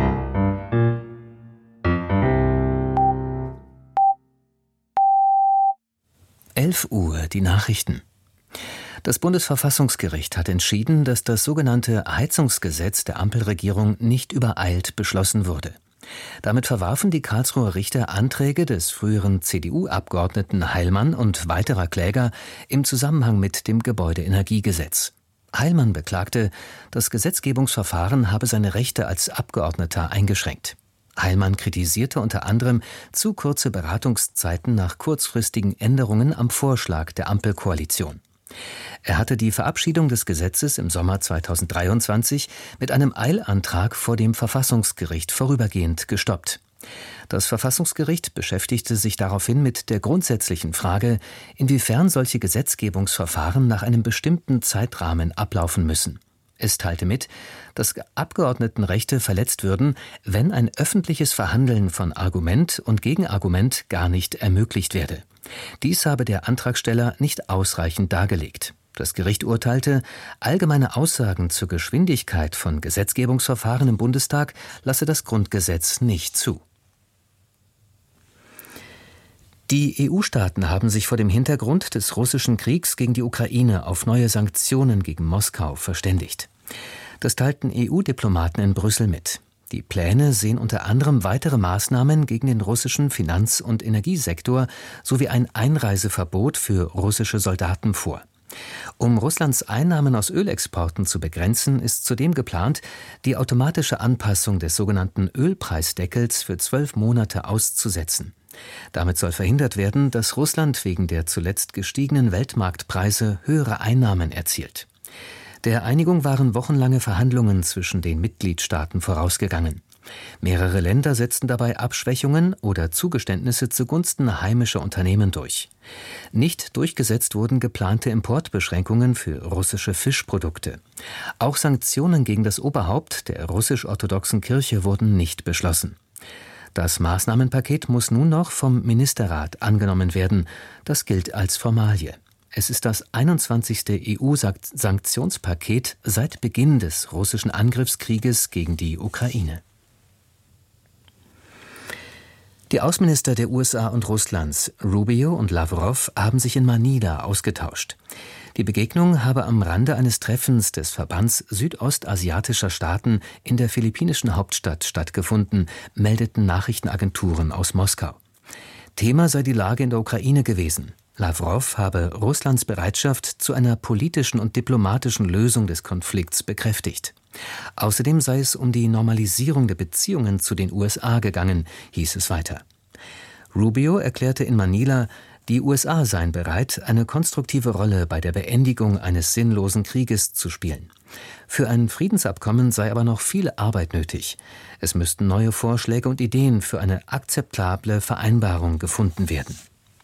elf Uhr, die Nachrichten. Das Bundesverfassungsgericht hat entschieden, dass das sogenannte Heizungsgesetz der Ampelregierung nicht übereilt beschlossen wurde. Damit verwarfen die Karlsruher Richter Anträge des früheren C D U-Abgeordneten Heilmann und weiterer Kläger im Zusammenhang mit dem Gebäudeenergiegesetz. Heilmann beklagte, das Gesetzgebungsverfahren habe seine Rechte als Abgeordneter eingeschränkt. Heilmann kritisierte unter anderem zu kurze Beratungszeiten nach kurzfristigen Änderungen am Vorschlag der Ampelkoalition. Er hatte die Verabschiedung des Gesetzes im Sommer zweitausenddreiundzwanzig mit einem Eilantrag vor dem Verfassungsgericht vorübergehend gestoppt. Das Verfassungsgericht beschäftigte sich daraufhin mit der grundsätzlichen Frage, inwiefern solche Gesetzgebungsverfahren nach einem bestimmten Zeitrahmen ablaufen müssen. Es teilte mit, dass Abgeordnetenrechte verletzt würden, wenn ein öffentliches Verhandeln von Argument und Gegenargument gar nicht ermöglicht werde. Dies habe der Antragsteller nicht ausreichend dargelegt. Das Gericht urteilte, allgemeine Aussagen zur Geschwindigkeit von Gesetzgebungsverfahren im Bundestag lasse das Grundgesetz nicht zu. Die E U-Staaten haben sich vor dem Hintergrund des russischen Kriegs gegen die Ukraine auf neue Sanktionen gegen Moskau verständigt. Das teilten E U-Diplomaten in Brüssel mit. Die Pläne sehen unter anderem weitere Maßnahmen gegen den russischen Finanz- und Energiesektor sowie ein Einreiseverbot für russische Soldaten vor. Um Russlands Einnahmen aus Ölexporten zu begrenzen, ist zudem geplant, die automatische Anpassung des sogenannten Ölpreisdeckels für zwölf Monate auszusetzen. Damit soll verhindert werden, dass Russland wegen der zuletzt gestiegenen Weltmarktpreise höhere Einnahmen erzielt. Der Einigung waren wochenlange Verhandlungen zwischen den Mitgliedstaaten vorausgegangen. Mehrere Länder setzten dabei Abschwächungen oder Zugeständnisse zugunsten heimischer Unternehmen durch. Nicht durchgesetzt wurden geplante Importbeschränkungen für russische Fischprodukte. Auch Sanktionen gegen das Oberhaupt der russisch-orthodoxen Kirche wurden nicht beschlossen. Das Maßnahmenpaket muss nun noch vom Ministerrat angenommen werden. Das gilt als Formalie. Es ist das einundzwanzigste E U-Sanktionspaket seit Beginn des russischen Angriffskrieges gegen die Ukraine. Die Außenminister der U S A und Russlands, Rubio und Lavrov, haben sich in Manila ausgetauscht. Die Begegnung habe am Rande eines Treffens des Verbands südostasiatischer Staaten in der philippinischen Hauptstadt stattgefunden, meldeten Nachrichtenagenturen aus Moskau. Thema sei die Lage in der Ukraine gewesen. Lavrov habe Russlands Bereitschaft zu einer politischen und diplomatischen Lösung des Konflikts bekräftigt. Außerdem sei es um die Normalisierung der Beziehungen zu den U S A gegangen, hieß es weiter. Rubio erklärte in Manila, Die U S A seien bereit, eine konstruktive Rolle bei der Beendigung eines sinnlosen Krieges zu spielen. Für ein Friedensabkommen sei aber noch viel Arbeit nötig. Es müssten neue Vorschläge und Ideen für eine akzeptable Vereinbarung gefunden werden.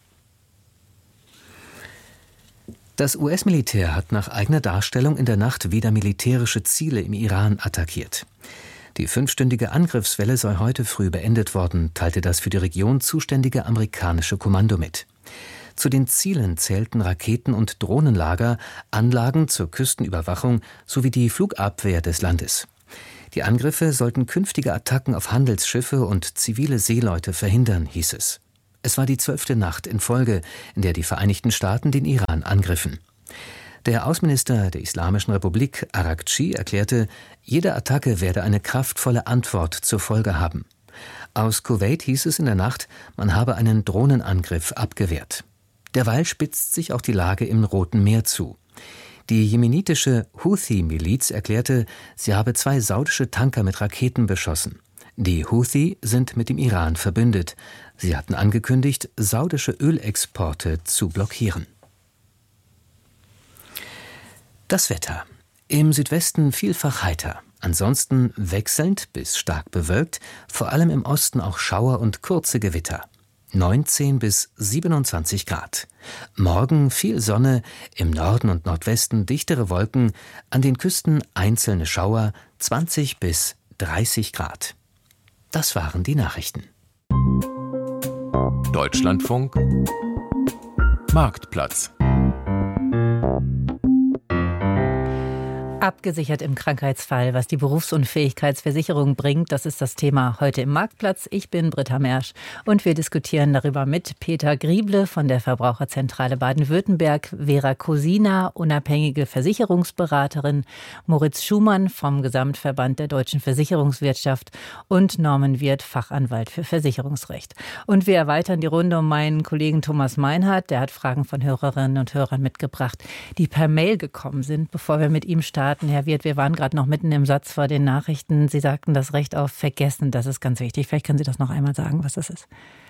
Das U S-Militär hat nach eigener Darstellung in der Nacht wieder militärische Ziele im Iran attackiert. Die fünfstündige Angriffswelle sei heute früh beendet worden, teilte das für die Region zuständige amerikanische Kommando mit. Zu den Zielen zählten Raketen- und Drohnenlager, Anlagen zur Küstenüberwachung sowie die Flugabwehr des Landes. Die Angriffe sollten künftige Attacken auf Handelsschiffe und zivile Seeleute verhindern, hieß es. Es war die zwölfte Nacht in Folge, in der die Vereinigten Staaten den Iran angriffen. Der Außenminister der Islamischen Republik, Araghchi, erklärte, jede Attacke werde eine kraftvolle Antwort zur Folge haben. Aus Kuwait hieß es in der Nacht, man habe einen Drohnenangriff abgewehrt. Derweil spitzt sich auch die Lage im Roten Meer zu. Die jemenitische Houthi-Miliz erklärte, sie habe zwei saudische Tanker mit Raketen beschossen. Die Houthi sind mit dem Iran verbündet. Sie hatten angekündigt, saudische Ölexporte zu blockieren. Das Wetter. Im Südwesten vielfach heiter. Ansonsten wechselnd bis stark bewölkt, vor allem im Osten auch Schauer und kurze Gewitter. neunzehn bis siebenundzwanzig Grad. Morgen viel Sonne, im Norden und Nordwesten dichtere Wolken, an den Küsten einzelne Schauer, zwanzig bis dreißig Grad. Das waren die Nachrichten. Deutschlandfunk Marktplatz. Abgesichert im Krankheitsfall, was die Berufsunfähigkeitsversicherung bringt, das ist das Thema heute im Marktplatz. Ich bin Britta Mersch und wir diskutieren darüber mit Peter Grieble von der Verbraucherzentrale Baden-Württemberg, Vera Kosina, unabhängige Versicherungsberaterin, Moritz Schumann vom Gesamtverband der deutschen Versicherungswirtschaft und Norman Wirth, Fachanwalt für Versicherungsrecht. Und wir erweitern die Runde um meinen Kollegen Thomas Meinhardt, der hat Fragen von Hörerinnen und Hörern mitgebracht, die per Mail gekommen sind, bevor wir mit ihm starten. Herr Wirth, wir waren gerade noch mitten im Satz vor den Nachrichten. Sie sagten das Recht auf Vergessen, das ist ganz wichtig. Vielleicht können Sie das noch einmal sagen, was das ist.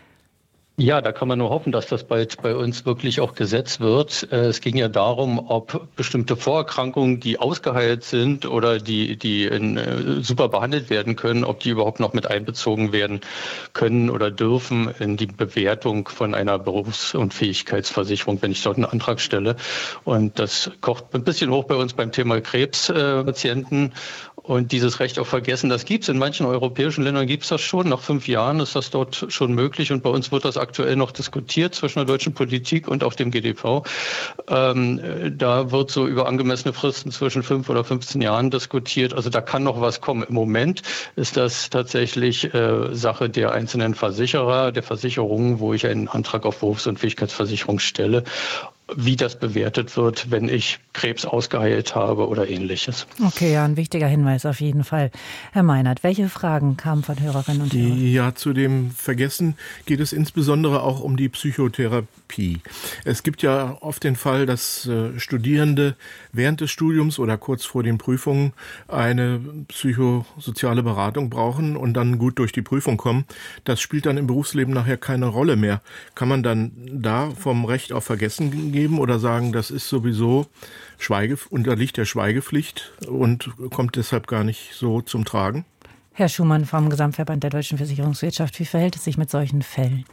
Ja, da kann man nur hoffen, dass das bald bei uns wirklich auch Gesetz wird. Es ging ja darum, ob bestimmte Vorerkrankungen, die ausgeheilt sind oder die, die in, äh, super behandelt werden können, ob die überhaupt noch mit einbezogen werden können oder dürfen in die Bewertung von einer Berufsunfähigkeitsversicherung, wenn ich dort einen Antrag stelle. Und das kocht ein bisschen hoch bei uns beim Thema Krebspatienten. Äh, Und dieses Recht auf Vergessen, das gibt es. In manchen europäischen Ländern gibt es das schon. Nach fünf Jahren ist das dort schon möglich. Und bei uns wird das aktuell noch diskutiert zwischen der deutschen Politik und auch dem G D V. Ähm, da wird so über angemessene Fristen zwischen fünf oder fünfzehn Jahren diskutiert. Also da kann noch was kommen. Im Moment ist das tatsächlich äh, Sache der einzelnen Versicherer, der Versicherungen, wo ich einen Antrag auf Berufsunfähigkeitsversicherung stelle, wie das bewertet wird, wenn ich Krebs ausgeheilt habe oder Ähnliches. Okay, ja, ein wichtiger Hinweis auf jeden Fall. Herr Meinhardt, welche Fragen kamen von Hörerinnen und Hörern? Ja, zu dem Vergessen geht es insbesondere auch um die Psychotherapie. Es gibt ja oft den Fall, dass äh, Studierende während des Studiums oder kurz vor den Prüfungen eine psychosoziale Beratung brauchen und dann gut durch die Prüfung kommen. Das spielt dann im Berufsleben nachher keine Rolle mehr. Kann man dann da vom Recht auf Vergessen geben oder sagen, das ist sowieso Schweige, unterliegt der Schweigepflicht und kommt deshalb gar nicht so zum Tragen? Herr Schumann vom Gesamtverband der deutschen Versicherungswirtschaft, wie verhält es sich mit solchen Fällen?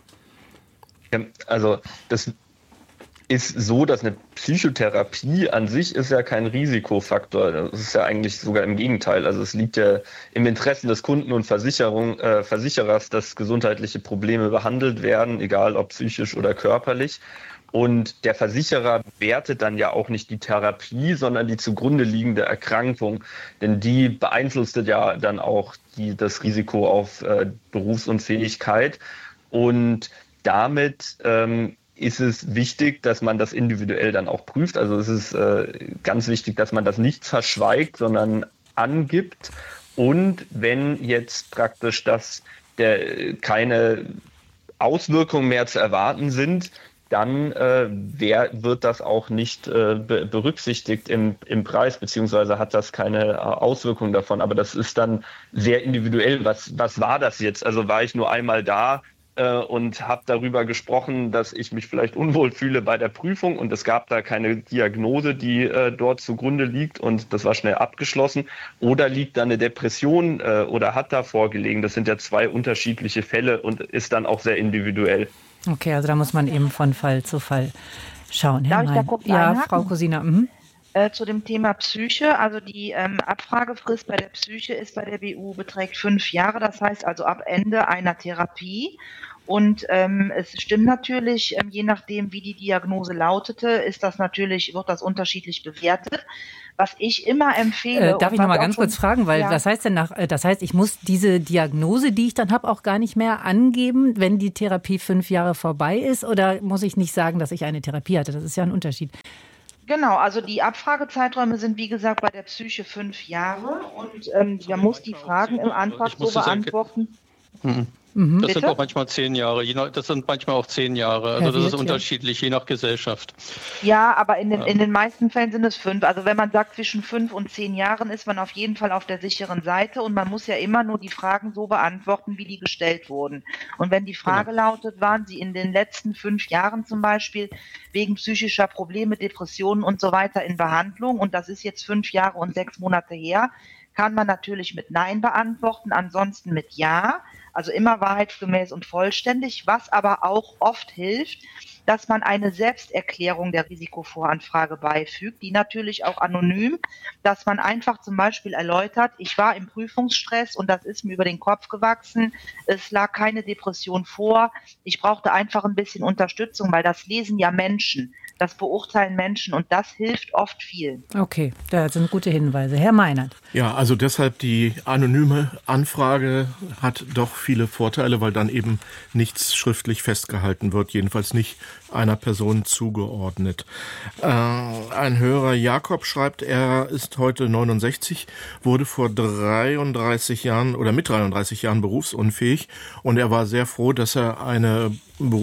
Ja, also das ist so, dass eine Psychotherapie an sich ist ja kein Risikofaktor. Das ist ja eigentlich sogar im Gegenteil. Also es liegt ja im Interesse des Kunden und Versicherung, äh, Versicherers, dass gesundheitliche Probleme behandelt werden, egal ob psychisch oder körperlich. Und der Versicherer wertet dann ja auch nicht die Therapie, sondern die zugrunde liegende Erkrankung. Denn die beeinflusst ja dann auch die, das Risiko auf äh, Berufsunfähigkeit. Und damit ähm, ist es wichtig, dass man das individuell dann auch prüft. Also es ist äh, ganz wichtig, dass man das nicht verschweigt, sondern angibt. Und wenn jetzt praktisch das der, keine Auswirkungen mehr zu erwarten sind, dann äh, wer, wird das auch nicht äh, be- berücksichtigt im, im Preis, beziehungsweise hat das keine äh, Auswirkungen davon. Aber das ist dann sehr individuell. Was, was war das jetzt? Also war ich nur einmal da äh, und habe darüber gesprochen, dass ich mich vielleicht unwohl fühle bei der Prüfung und es gab da keine Diagnose, die äh, dort zugrunde liegt und das war schnell abgeschlossen. Oder liegt da eine Depression äh, oder hat da vorgelegen? Das sind ja zwei unterschiedliche Fälle und ist dann auch sehr individuell. Okay, also da muss man eben von Fall zu Fall schauen. Darf ich da kurz Ja, einhaken? Frau Cosina. Mhm. Äh, zu dem Thema Psyche, also die ähm, Abfragefrist bei der Psyche ist bei der B U beträgt fünf Jahre, das heißt also ab Ende einer Therapie. Und ähm, es stimmt natürlich, ähm, je nachdem, wie die Diagnose lautete, ist das natürlich, wird das unterschiedlich bewertet. Was ich immer empfehle. Äh, darf ich noch mal ganz kurz fragen, weil ja. das heißt denn nach, das heißt, ich muss diese Diagnose, die ich dann habe, auch gar nicht mehr angeben, wenn die Therapie fünf Jahre vorbei ist, oder muss ich nicht sagen, dass ich eine Therapie hatte? Das ist ja ein Unterschied. Genau, also die Abfragezeiträume sind wie gesagt bei der Psyche fünf Jahre und ähm, man muss die Fragen im Antrag so beantworten. Mhm. Mhm. Das Bitte? sind auch manchmal zehn Jahre. Je nach, das sind manchmal auch zehn Jahre. Also Herr das Wirth, ist unterschiedlich, je nach Gesellschaft. Ja, aber in den, in den meisten Fällen sind es fünf. Also wenn man sagt, zwischen fünf und zehn Jahren ist man auf jeden Fall auf der sicheren Seite und man muss ja immer nur die Fragen so beantworten, wie die gestellt wurden. Und wenn die Frage genau. lautet, waren Sie in den letzten fünf Jahren zum Beispiel wegen psychischer Probleme, Depressionen und so weiter in Behandlung und das ist jetzt fünf Jahre und sechs Monate her, kann man natürlich mit Nein beantworten, ansonsten mit Ja. Also immer wahrheitsgemäß und vollständig, was aber auch oft hilft, dass man eine Selbsterklärung der Risikovoranfrage beifügt, die natürlich auch anonym, dass man einfach zum Beispiel erläutert, ich war im Prüfungsstress und das ist mir über den Kopf gewachsen, es lag keine Depression vor, ich brauchte einfach ein bisschen Unterstützung, weil das lesen ja Menschen, das beurteilen Menschen und das hilft oft vielen. Okay, das sind gute Hinweise. Herr Meinert. Ja, also deshalb die anonyme Anfrage hat doch viele Vorteile, weil dann eben nichts schriftlich festgehalten wird, jedenfalls nicht einer Person zugeordnet. Äh, ein Hörer Jakob schreibt, er ist heute neunundsechzig, wurde vor dreiunddreißig Jahren oder mit dreiunddreißig Jahren berufsunfähig und er war sehr froh, dass er eine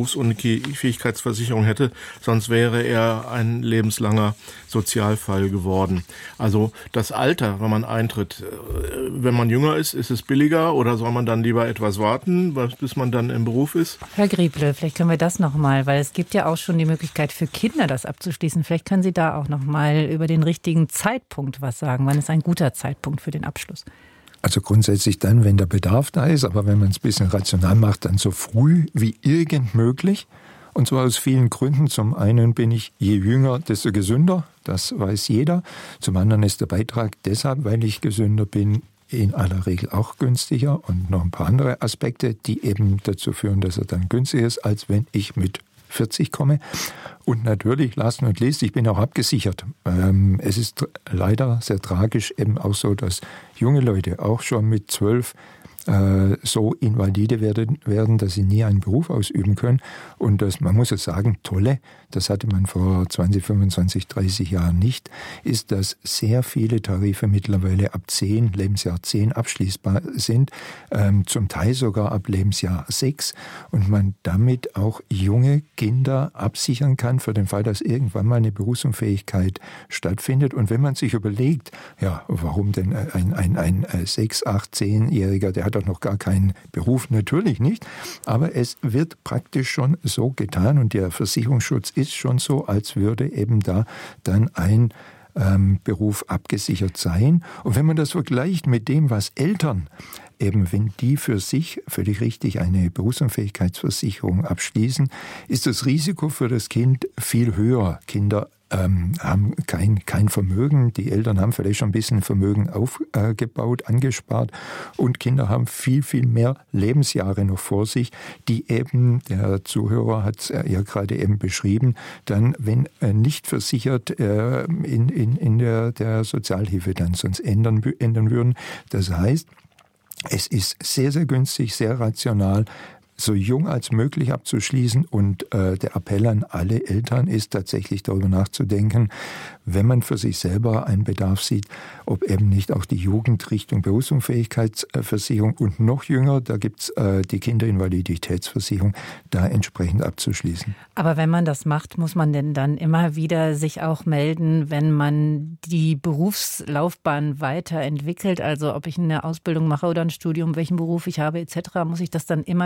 Berufsunfähigkeitsversicherung hätte, sonst wäre er ein lebenslanger Sozialfall geworden. Also das Alter, wenn man eintritt, wenn man jünger ist, ist es billiger oder soll man dann lieber etwas warten, bis man dann im Beruf ist? Herr Grieble, vielleicht können wir das nochmal, weil es gibt ja auch schon die Möglichkeit für Kinder, das abzuschließen. Vielleicht können Sie da auch nochmal über den richtigen Zeitpunkt was sagen. Wann ist ein guter Zeitpunkt für den Abschluss? Also grundsätzlich dann, wenn der Bedarf da ist, aber wenn man es ein bisschen rational macht, dann so früh wie irgend möglich. Und zwar aus vielen Gründen. Zum einen bin ich, je jünger, desto gesünder. Das weiß jeder. Zum anderen ist der Beitrag deshalb, weil ich gesünder bin, in aller Regel auch günstiger. Und noch ein paar andere Aspekte, die eben dazu führen, dass er dann günstiger ist, als wenn ich mit vierzig komme. Und natürlich, last not least, ich bin auch abgesichert. Ähm, es ist leider sehr tragisch eben auch so, dass junge Leute auch schon mit zwölf äh, so invalide werden, werden, dass sie nie einen Beruf ausüben können. Und das, man muss es sagen, tolle, das hatte man vor zwanzig, fünfundzwanzig, dreißig Jahren nicht, ist, dass sehr viele Tarife mittlerweile ab zehn, Lebensjahr zehn abschließbar sind, ähm, zum Teil sogar ab Lebensjahr sechs und man damit auch junge Kinder absichern kann für den Fall, dass irgendwann mal eine Berufsunfähigkeit stattfindet. Und wenn man sich überlegt, ja, warum denn ein, ein, ein sechs-, acht-, zehnjähriger, der hat doch noch gar keinen Beruf, natürlich nicht, aber es wird praktisch schon so getan und der Versicherungsschutz ist schon so, als würde eben da dann ein ähm, Beruf abgesichert sein. Und wenn man das vergleicht mit dem, was Eltern eben, wenn die für sich völlig richtig eine Berufsunfähigkeitsversicherung abschließen, ist das Risiko für das Kind viel höher. Kinder ähm, haben kein, kein Vermögen, die Eltern haben vielleicht schon ein bisschen Vermögen aufgebaut, äh, angespart und Kinder haben viel, viel mehr Lebensjahre noch vor sich, die eben, der Zuhörer hat es ja gerade eben beschrieben, dann, wenn äh, nicht versichert, äh, in, in, in der, der Sozialhilfe dann sonst ändern, ändern würden. Das heißt, es ist sehr, sehr günstig, sehr rational, so jung als möglich abzuschließen und äh, der Appell an alle Eltern ist tatsächlich darüber nachzudenken, wenn man für sich selber einen Bedarf sieht, ob eben nicht auch die Jugend Richtung Berufsunfähigkeitsversicherung und noch jünger, da gibt's äh, die Kinderinvaliditätsversicherung, da entsprechend abzuschließen. Aber wenn man das macht, muss man denn dann immer wieder sich auch melden, wenn man die Berufslaufbahn weiterentwickelt, also ob ich eine Ausbildung mache oder ein Studium, welchen Beruf ich habe et cetera, muss ich das dann immer wieder der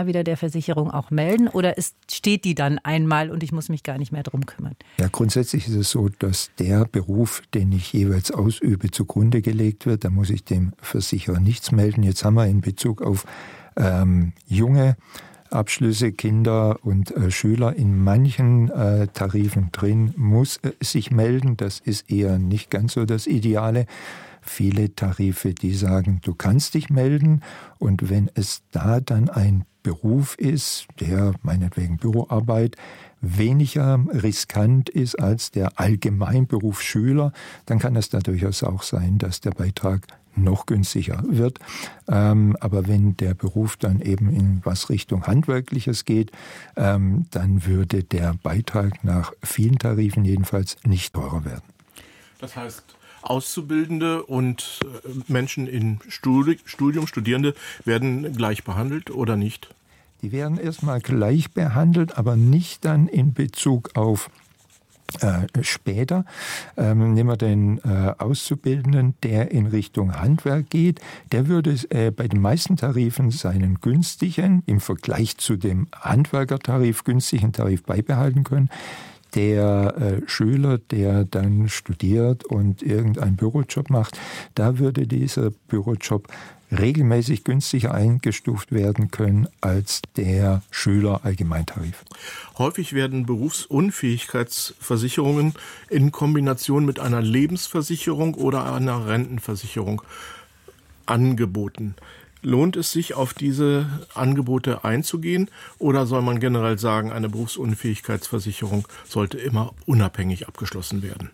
Versicherung auch melden oder ist, steht die dann einmal und ich muss mich gar nicht mehr drum kümmern? Ja, grundsätzlich ist es so, dass der Beruf, den ich jeweils ausübe, zugrunde gelegt wird. Da muss ich dem Versicherer nichts melden. Jetzt haben wir in Bezug auf ähm, junge Abschlüsse, Kinder und äh, Schüler in manchen äh, Tarifen drin, muss äh, sich melden. Das ist eher nicht ganz so das Ideale. Viele Tarife, die sagen, du kannst dich melden, und wenn es da dann ein Beruf ist, der meinetwegen Büroarbeit weniger riskant ist als der Allgemeinberuf Schüler, dann kann es da durchaus auch sein, dass der Beitrag noch günstiger wird. Ähm, aber wenn der Beruf dann eben in was Richtung Handwerkliches geht, ähm, dann würde der Beitrag nach vielen Tarifen jedenfalls nicht teurer werden. Das heißt, Auszubildende und Menschen in Studium, Studierende werden gleich behandelt oder nicht? Die werden erstmal gleich behandelt, aber nicht dann in Bezug auf äh, später. Ähm, nehmen wir den äh, Auszubildenden, der in Richtung Handwerk geht. Der würde äh, bei den meisten Tarifen seinen günstigen, im Vergleich zu dem Handwerkertarif, günstigen Tarif beibehalten können. Der äh, Schüler, der dann studiert und irgendeinen Bürojob macht, da würde dieser Bürojob regelmäßig günstiger eingestuft werden können als der Schüler-Allgemeintarif. Häufig werden Berufsunfähigkeitsversicherungen in Kombination mit einer Lebensversicherung oder einer Rentenversicherung angeboten. Lohnt es sich, auf diese Angebote einzugehen, oder soll man generell sagen, eine Berufsunfähigkeitsversicherung sollte immer unabhängig abgeschlossen werden?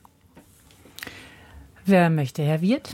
Wer möchte, Herr Wirth?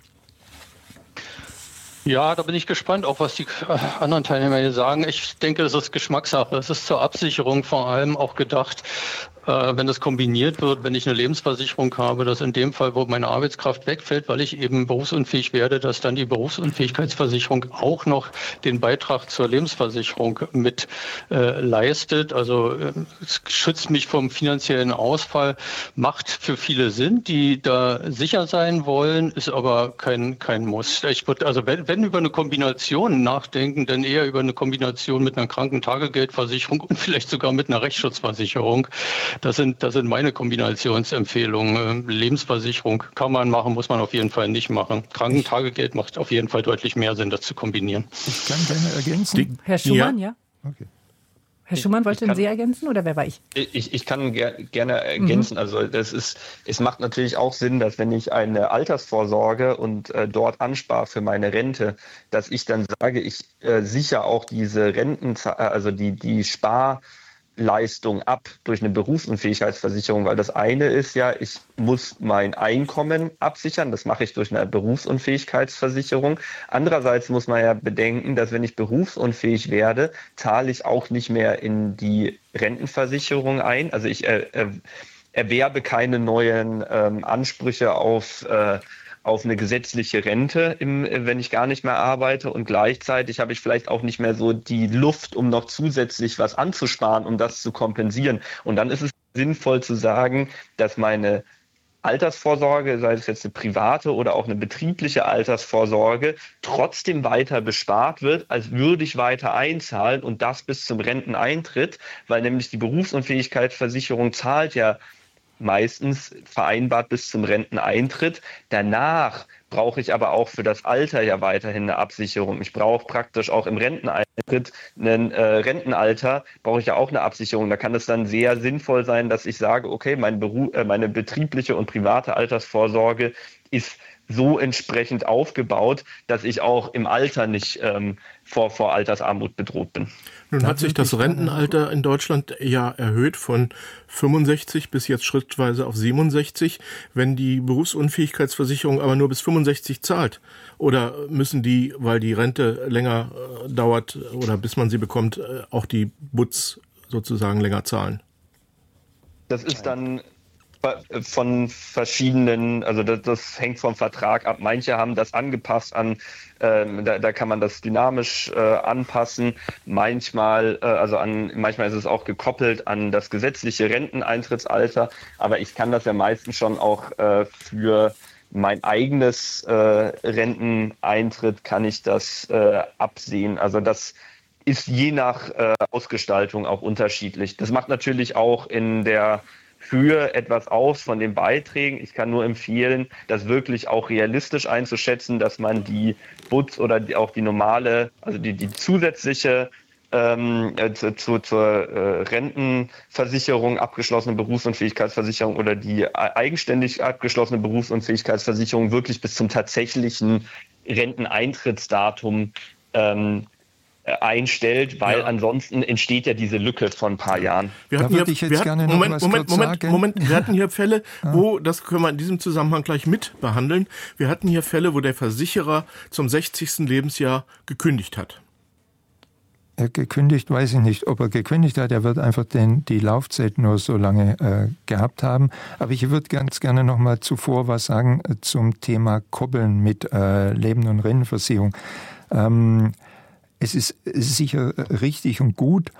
Ja, da bin ich gespannt, auch was die anderen Teilnehmer hier sagen. Ich denke, das ist Geschmackssache. Es ist zur Absicherung vor allem auch gedacht, äh, wenn das kombiniert wird, wenn ich eine Lebensversicherung habe, dass in dem Fall, wo meine Arbeitskraft wegfällt, weil ich eben berufsunfähig werde, dass dann die Berufsunfähigkeitsversicherung auch noch den Beitrag zur Lebensversicherung mit äh, leistet. Also äh, es schützt mich vom finanziellen Ausfall, macht für viele Sinn, die da sicher sein wollen, ist aber kein, kein Muss. Ich würde also, wenn, wenn über eine Kombination nachdenken, dann eher über eine Kombination mit einer Krankentagegeldversicherung und vielleicht sogar mit einer Rechtsschutzversicherung. Das sind, das sind meine Kombinationsempfehlungen. Lebensversicherung kann man machen, muss man auf jeden Fall nicht machen. Krankentagegeld macht auf jeden Fall deutlich mehr Sinn, das zu kombinieren. Ich kann gerne ergänzen. Die, Herr Schumann, ja? ja? Okay. Herr Schumann, wollten Sie ergänzen oder wer war ich? Ich, ich kann ger gerne ergänzen. Mhm. Also das ist, es macht natürlich auch Sinn, dass wenn ich eine Altersvorsorge und äh, dort anspare für meine Rente, dass ich dann sage, ich äh, sichere auch diese Renten, also die, die Spar Leistung ab durch eine Berufsunfähigkeitsversicherung, weil das eine ist ja, ich muss mein Einkommen absichern, das mache ich durch eine Berufsunfähigkeitsversicherung. Andererseits muss man ja bedenken, dass wenn ich berufsunfähig werde, zahle ich auch nicht mehr in die Rentenversicherung ein. Also ich äh, äh, erwerbe keine neuen ähm, Ansprüche auf äh, auf eine gesetzliche Rente, im, wenn ich gar nicht mehr arbeite, und gleichzeitig habe ich vielleicht auch nicht mehr so die Luft, um noch zusätzlich was anzusparen, um das zu kompensieren. Und dann ist es sinnvoll zu sagen, dass meine Altersvorsorge, sei es jetzt eine private oder auch eine betriebliche Altersvorsorge, trotzdem weiter bespart wird, als würde ich weiter einzahlen, und das bis zum Renteneintritt, weil nämlich die Berufsunfähigkeitsversicherung zahlt ja meistens vereinbart bis zum Renteneintritt. Danach brauche ich aber auch für das Alter ja weiterhin eine Absicherung. Ich brauche praktisch auch im Renteneintritt, ein äh, Rentenalter, brauche ich ja auch eine Absicherung. Da kann es dann sehr sinnvoll sein, dass ich sage, okay, mein Beruf, äh, meine betriebliche und private Altersvorsorge ist so entsprechend aufgebaut, dass ich auch im Alter nicht ähm, vor, vor Altersarmut bedroht bin. Nun hat sich das Rentenalter in Deutschland ja erhöht von fünfundsechzig bis jetzt schrittweise auf siebenundsechzig. Wenn die Berufsunfähigkeitsversicherung aber nur bis fünfundsechzig zahlt, oder müssen die, weil die Rente länger äh, dauert oder bis man sie bekommt, äh, auch die B U Z sozusagen länger zahlen? Das ist dann von verschiedenen, also das, das hängt vom Vertrag ab. Manche haben das angepasst an, äh, da, da kann man das dynamisch äh, anpassen. Manchmal, äh, also an, manchmal ist es auch gekoppelt an das gesetzliche Renteneintrittsalter. Aber ich kann das ja meistens schon auch äh, für mein eigenes äh, Renteneintritt kann ich das äh, absehen. Also das ist je nach äh, Ausgestaltung auch unterschiedlich. Das macht natürlich auch in der Höhe etwas aus von den Beiträgen. Ich kann nur empfehlen, das wirklich auch realistisch einzuschätzen, dass man die B U Z oder die, auch die normale, also die, die zusätzliche ähm, zu, zu, zur äh, Rentenversicherung, abgeschlossene Berufsunfähigkeitsversicherung oder die eigenständig abgeschlossene Berufsunfähigkeitsversicherung wirklich bis zum tatsächlichen Renteneintrittsdatum ähm, einstellt, weil ja. ansonsten entsteht ja diese Lücke von ein paar Jahren. Wir hatten hier, ich jetzt wir hatten, gerne noch Moment, was Moment, Moment, sagen. Moment, wir hatten hier Fälle, wo, das können wir in diesem Zusammenhang gleich mit behandeln, wir hatten hier Fälle, wo der Versicherer zum sechzigsten Lebensjahr gekündigt hat. Er gekündigt, weiß ich nicht, ob er gekündigt hat, er wird einfach den, die Laufzeit nur so lange äh, gehabt haben. Aber ich würde ganz gerne noch mal zuvor was sagen äh, zum Thema Koppeln mit äh, Leben- und Rentenversicherung. Ähm, Es ist sicher richtig und gut,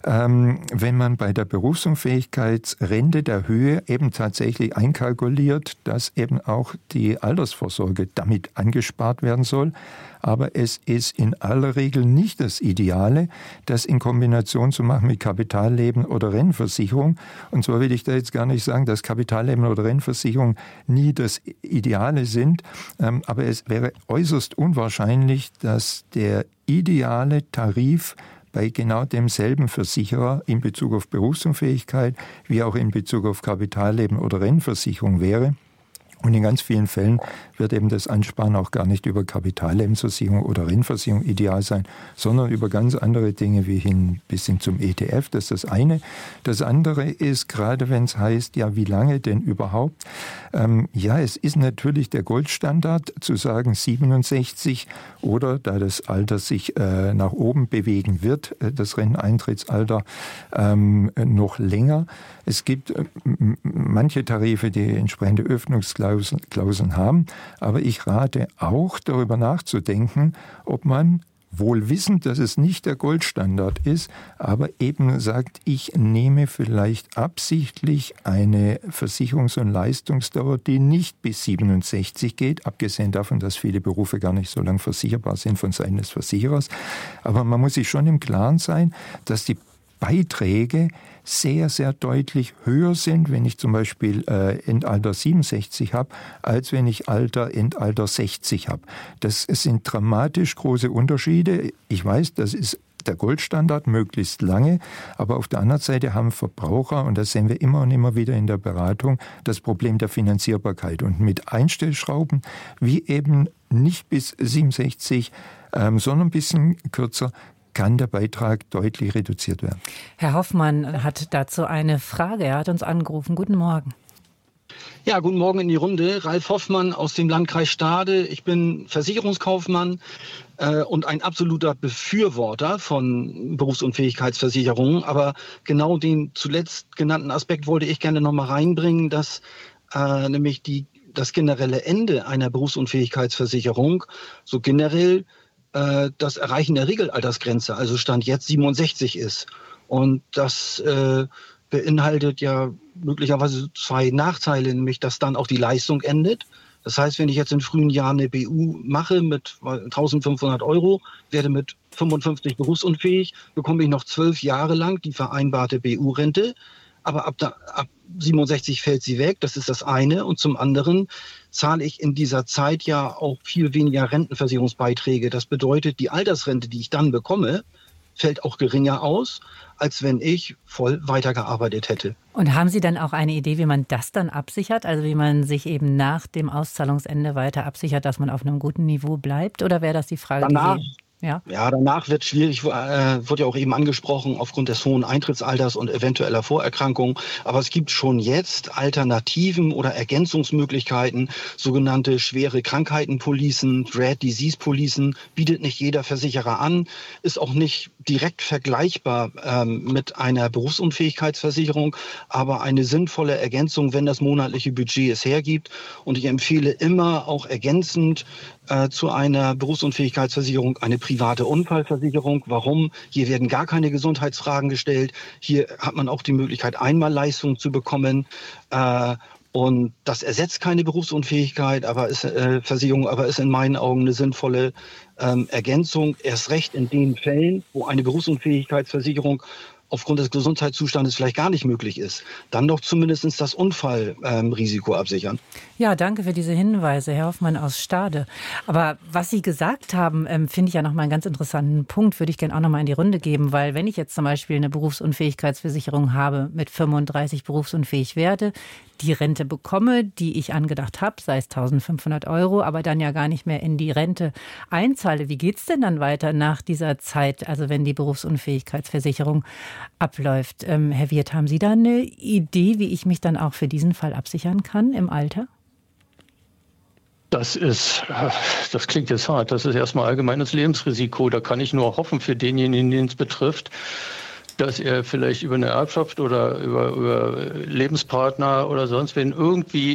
wenn man bei der Berufsunfähigkeitsrente der Höhe eben tatsächlich einkalkuliert, dass eben auch die Altersvorsorge damit angespart werden soll. Aber es ist in aller Regel nicht das Ideale, das in Kombination zu machen mit Kapitalleben oder Rentenversicherung. Und zwar will ich da jetzt gar nicht sagen, dass Kapitalleben oder Rentenversicherung nie das Ideale sind. Aber es wäre äußerst unwahrscheinlich, dass der ideale Tarif bei genau demselben Versicherer in Bezug auf Berufsunfähigkeit wie auch in Bezug auf Kapitalleben oder Rentenversicherung wäre. Und in ganz vielen Fällen wird eben das Ansparen auch gar nicht über Kapitallebensversicherung oder Rentenversicherung ideal sein, sondern über ganz andere Dinge wie hin bis hin zum E T F. Das ist das eine. Das andere ist, gerade wenn es heißt, ja, wie lange denn überhaupt? Ähm, ja, es ist natürlich der Goldstandard zu sagen siebenundsechzig oder, da das Alter sich äh, nach oben bewegen wird, äh, das Renteneintrittsalter ähm, noch länger. Es gibt äh, m- manche Tarife, die entsprechende Öffnungsklauseln Klauseln haben, aber ich rate auch, darüber nachzudenken, ob man wohl wissend, dass es nicht der Goldstandard ist, aber eben sagt, ich nehme vielleicht absichtlich eine Versicherungs- und Leistungsdauer, die nicht bis siebenundsechzig geht, abgesehen davon, dass viele Berufe gar nicht so lang versicherbar sind von Seiten des Versicherers. Aber man muss sich schon im Klaren sein, dass die Beiträge sehr, sehr deutlich höher sind, wenn ich zum Beispiel äh, Endalter siebenundsechzig habe, als wenn ich Alter, Endalter sechzig habe. Das sind dramatisch große Unterschiede. Ich weiß, das ist der Goldstandard, möglichst lange, aber auf der anderen Seite haben Verbraucher, und das sehen wir immer und immer wieder in der Beratung, das Problem der Finanzierbarkeit. Und mit Einstellschrauben, wie eben nicht bis siebenundsechzig, ähm, sondern ein bisschen kürzer, kann der Beitrag deutlich reduziert werden. Herr Hoffmann hat dazu eine Frage. Er hat uns angerufen. Guten Morgen. Ja, guten Morgen in die Runde. Ralf Hoffmann aus dem Landkreis Stade. Ich bin Versicherungskaufmann äh, und ein absoluter Befürworter von Berufsunfähigkeitsversicherungen. Aber genau den zuletzt genannten Aspekt wollte ich gerne noch mal reinbringen, dass äh, nämlich die, das generelle Ende einer Berufsunfähigkeitsversicherung so generell das Erreichen der Regelaltersgrenze, also Stand jetzt siebenundsechzig ist. Und das äh, beinhaltet ja möglicherweise zwei Nachteile, nämlich dass dann auch die Leistung endet. Das heißt, wenn ich jetzt in frühen Jahren eine B U mache mit eintausendfünfhundert Euro, werde mit fünfundfünfzig berufsunfähig, bekomme ich noch zwölf Jahre lang die vereinbarte B U-Rente. Aber ab, da, ab siebenundsechzig fällt sie weg, das ist das eine. Und zum anderen zahle ich in dieser Zeit ja auch viel weniger Rentenversicherungsbeiträge. Das bedeutet, die Altersrente, die ich dann bekomme, fällt auch geringer aus, als wenn ich voll weitergearbeitet hätte. Und haben Sie dann auch eine Idee, wie man das dann absichert? Also wie man sich eben nach dem Auszahlungsende weiter absichert, dass man auf einem guten Niveau bleibt? Oder wäre das die Frage, Danach, die Sie... Ja. ja, danach wird schwierig, äh, wird ja auch eben angesprochen, aufgrund des hohen Eintrittsalters und eventueller Vorerkrankungen. Aber es gibt schon jetzt Alternativen oder Ergänzungsmöglichkeiten, sogenannte schwere Krankheitenpolicen, Dread Disease Policen, bietet nicht jeder Versicherer an, ist auch nicht direkt vergleichbar ähm, mit einer Berufsunfähigkeitsversicherung, aber eine sinnvolle Ergänzung, wenn das monatliche Budget es hergibt. Und ich empfehle immer auch ergänzend äh, zu einer Berufsunfähigkeitsversicherung eine private Unfallversicherung. Warum? Hier werden gar keine Gesundheitsfragen gestellt. Hier hat man auch die Möglichkeit, Einmalleistungen zu bekommen. Äh, Und das ersetzt keine Berufsunfähigkeit, aber ist äh, Versicherung, aber ist in meinen Augen eine sinnvolle ähm, Ergänzung. Erst recht in den Fällen, wo eine Berufsunfähigkeitsversicherung aufgrund des Gesundheitszustandes vielleicht gar nicht möglich ist, dann doch zumindest das Unfallrisiko ähm, absichern. Ja, danke für diese Hinweise, Herr Hoffmann aus Stade. Aber was Sie gesagt haben, ähm, finde ich ja nochmal einen ganz interessanten Punkt, würde ich gerne auch nochmal in die Runde geben, weil wenn ich jetzt zum Beispiel eine Berufsunfähigkeitsversicherung habe, mit fünfunddreißig berufsunfähig werde, die Rente bekomme, die ich angedacht habe, sei es eintausendfünfhundert Euro, aber dann ja gar nicht mehr in die Rente einzahle. Wie geht's denn dann weiter nach dieser Zeit, also wenn die Berufsunfähigkeitsversicherung abläuft? Ähm, Herr Wirth, haben Sie da eine Idee, wie ich mich dann auch für diesen Fall absichern kann im Alter? Das ist, das klingt jetzt hart, das ist erstmal allgemeines Lebensrisiko. Da kann ich nur hoffen für denjenigen, den es betrifft, dass er vielleicht über eine Erbschaft oder über, über Lebenspartner oder sonst wen irgendwie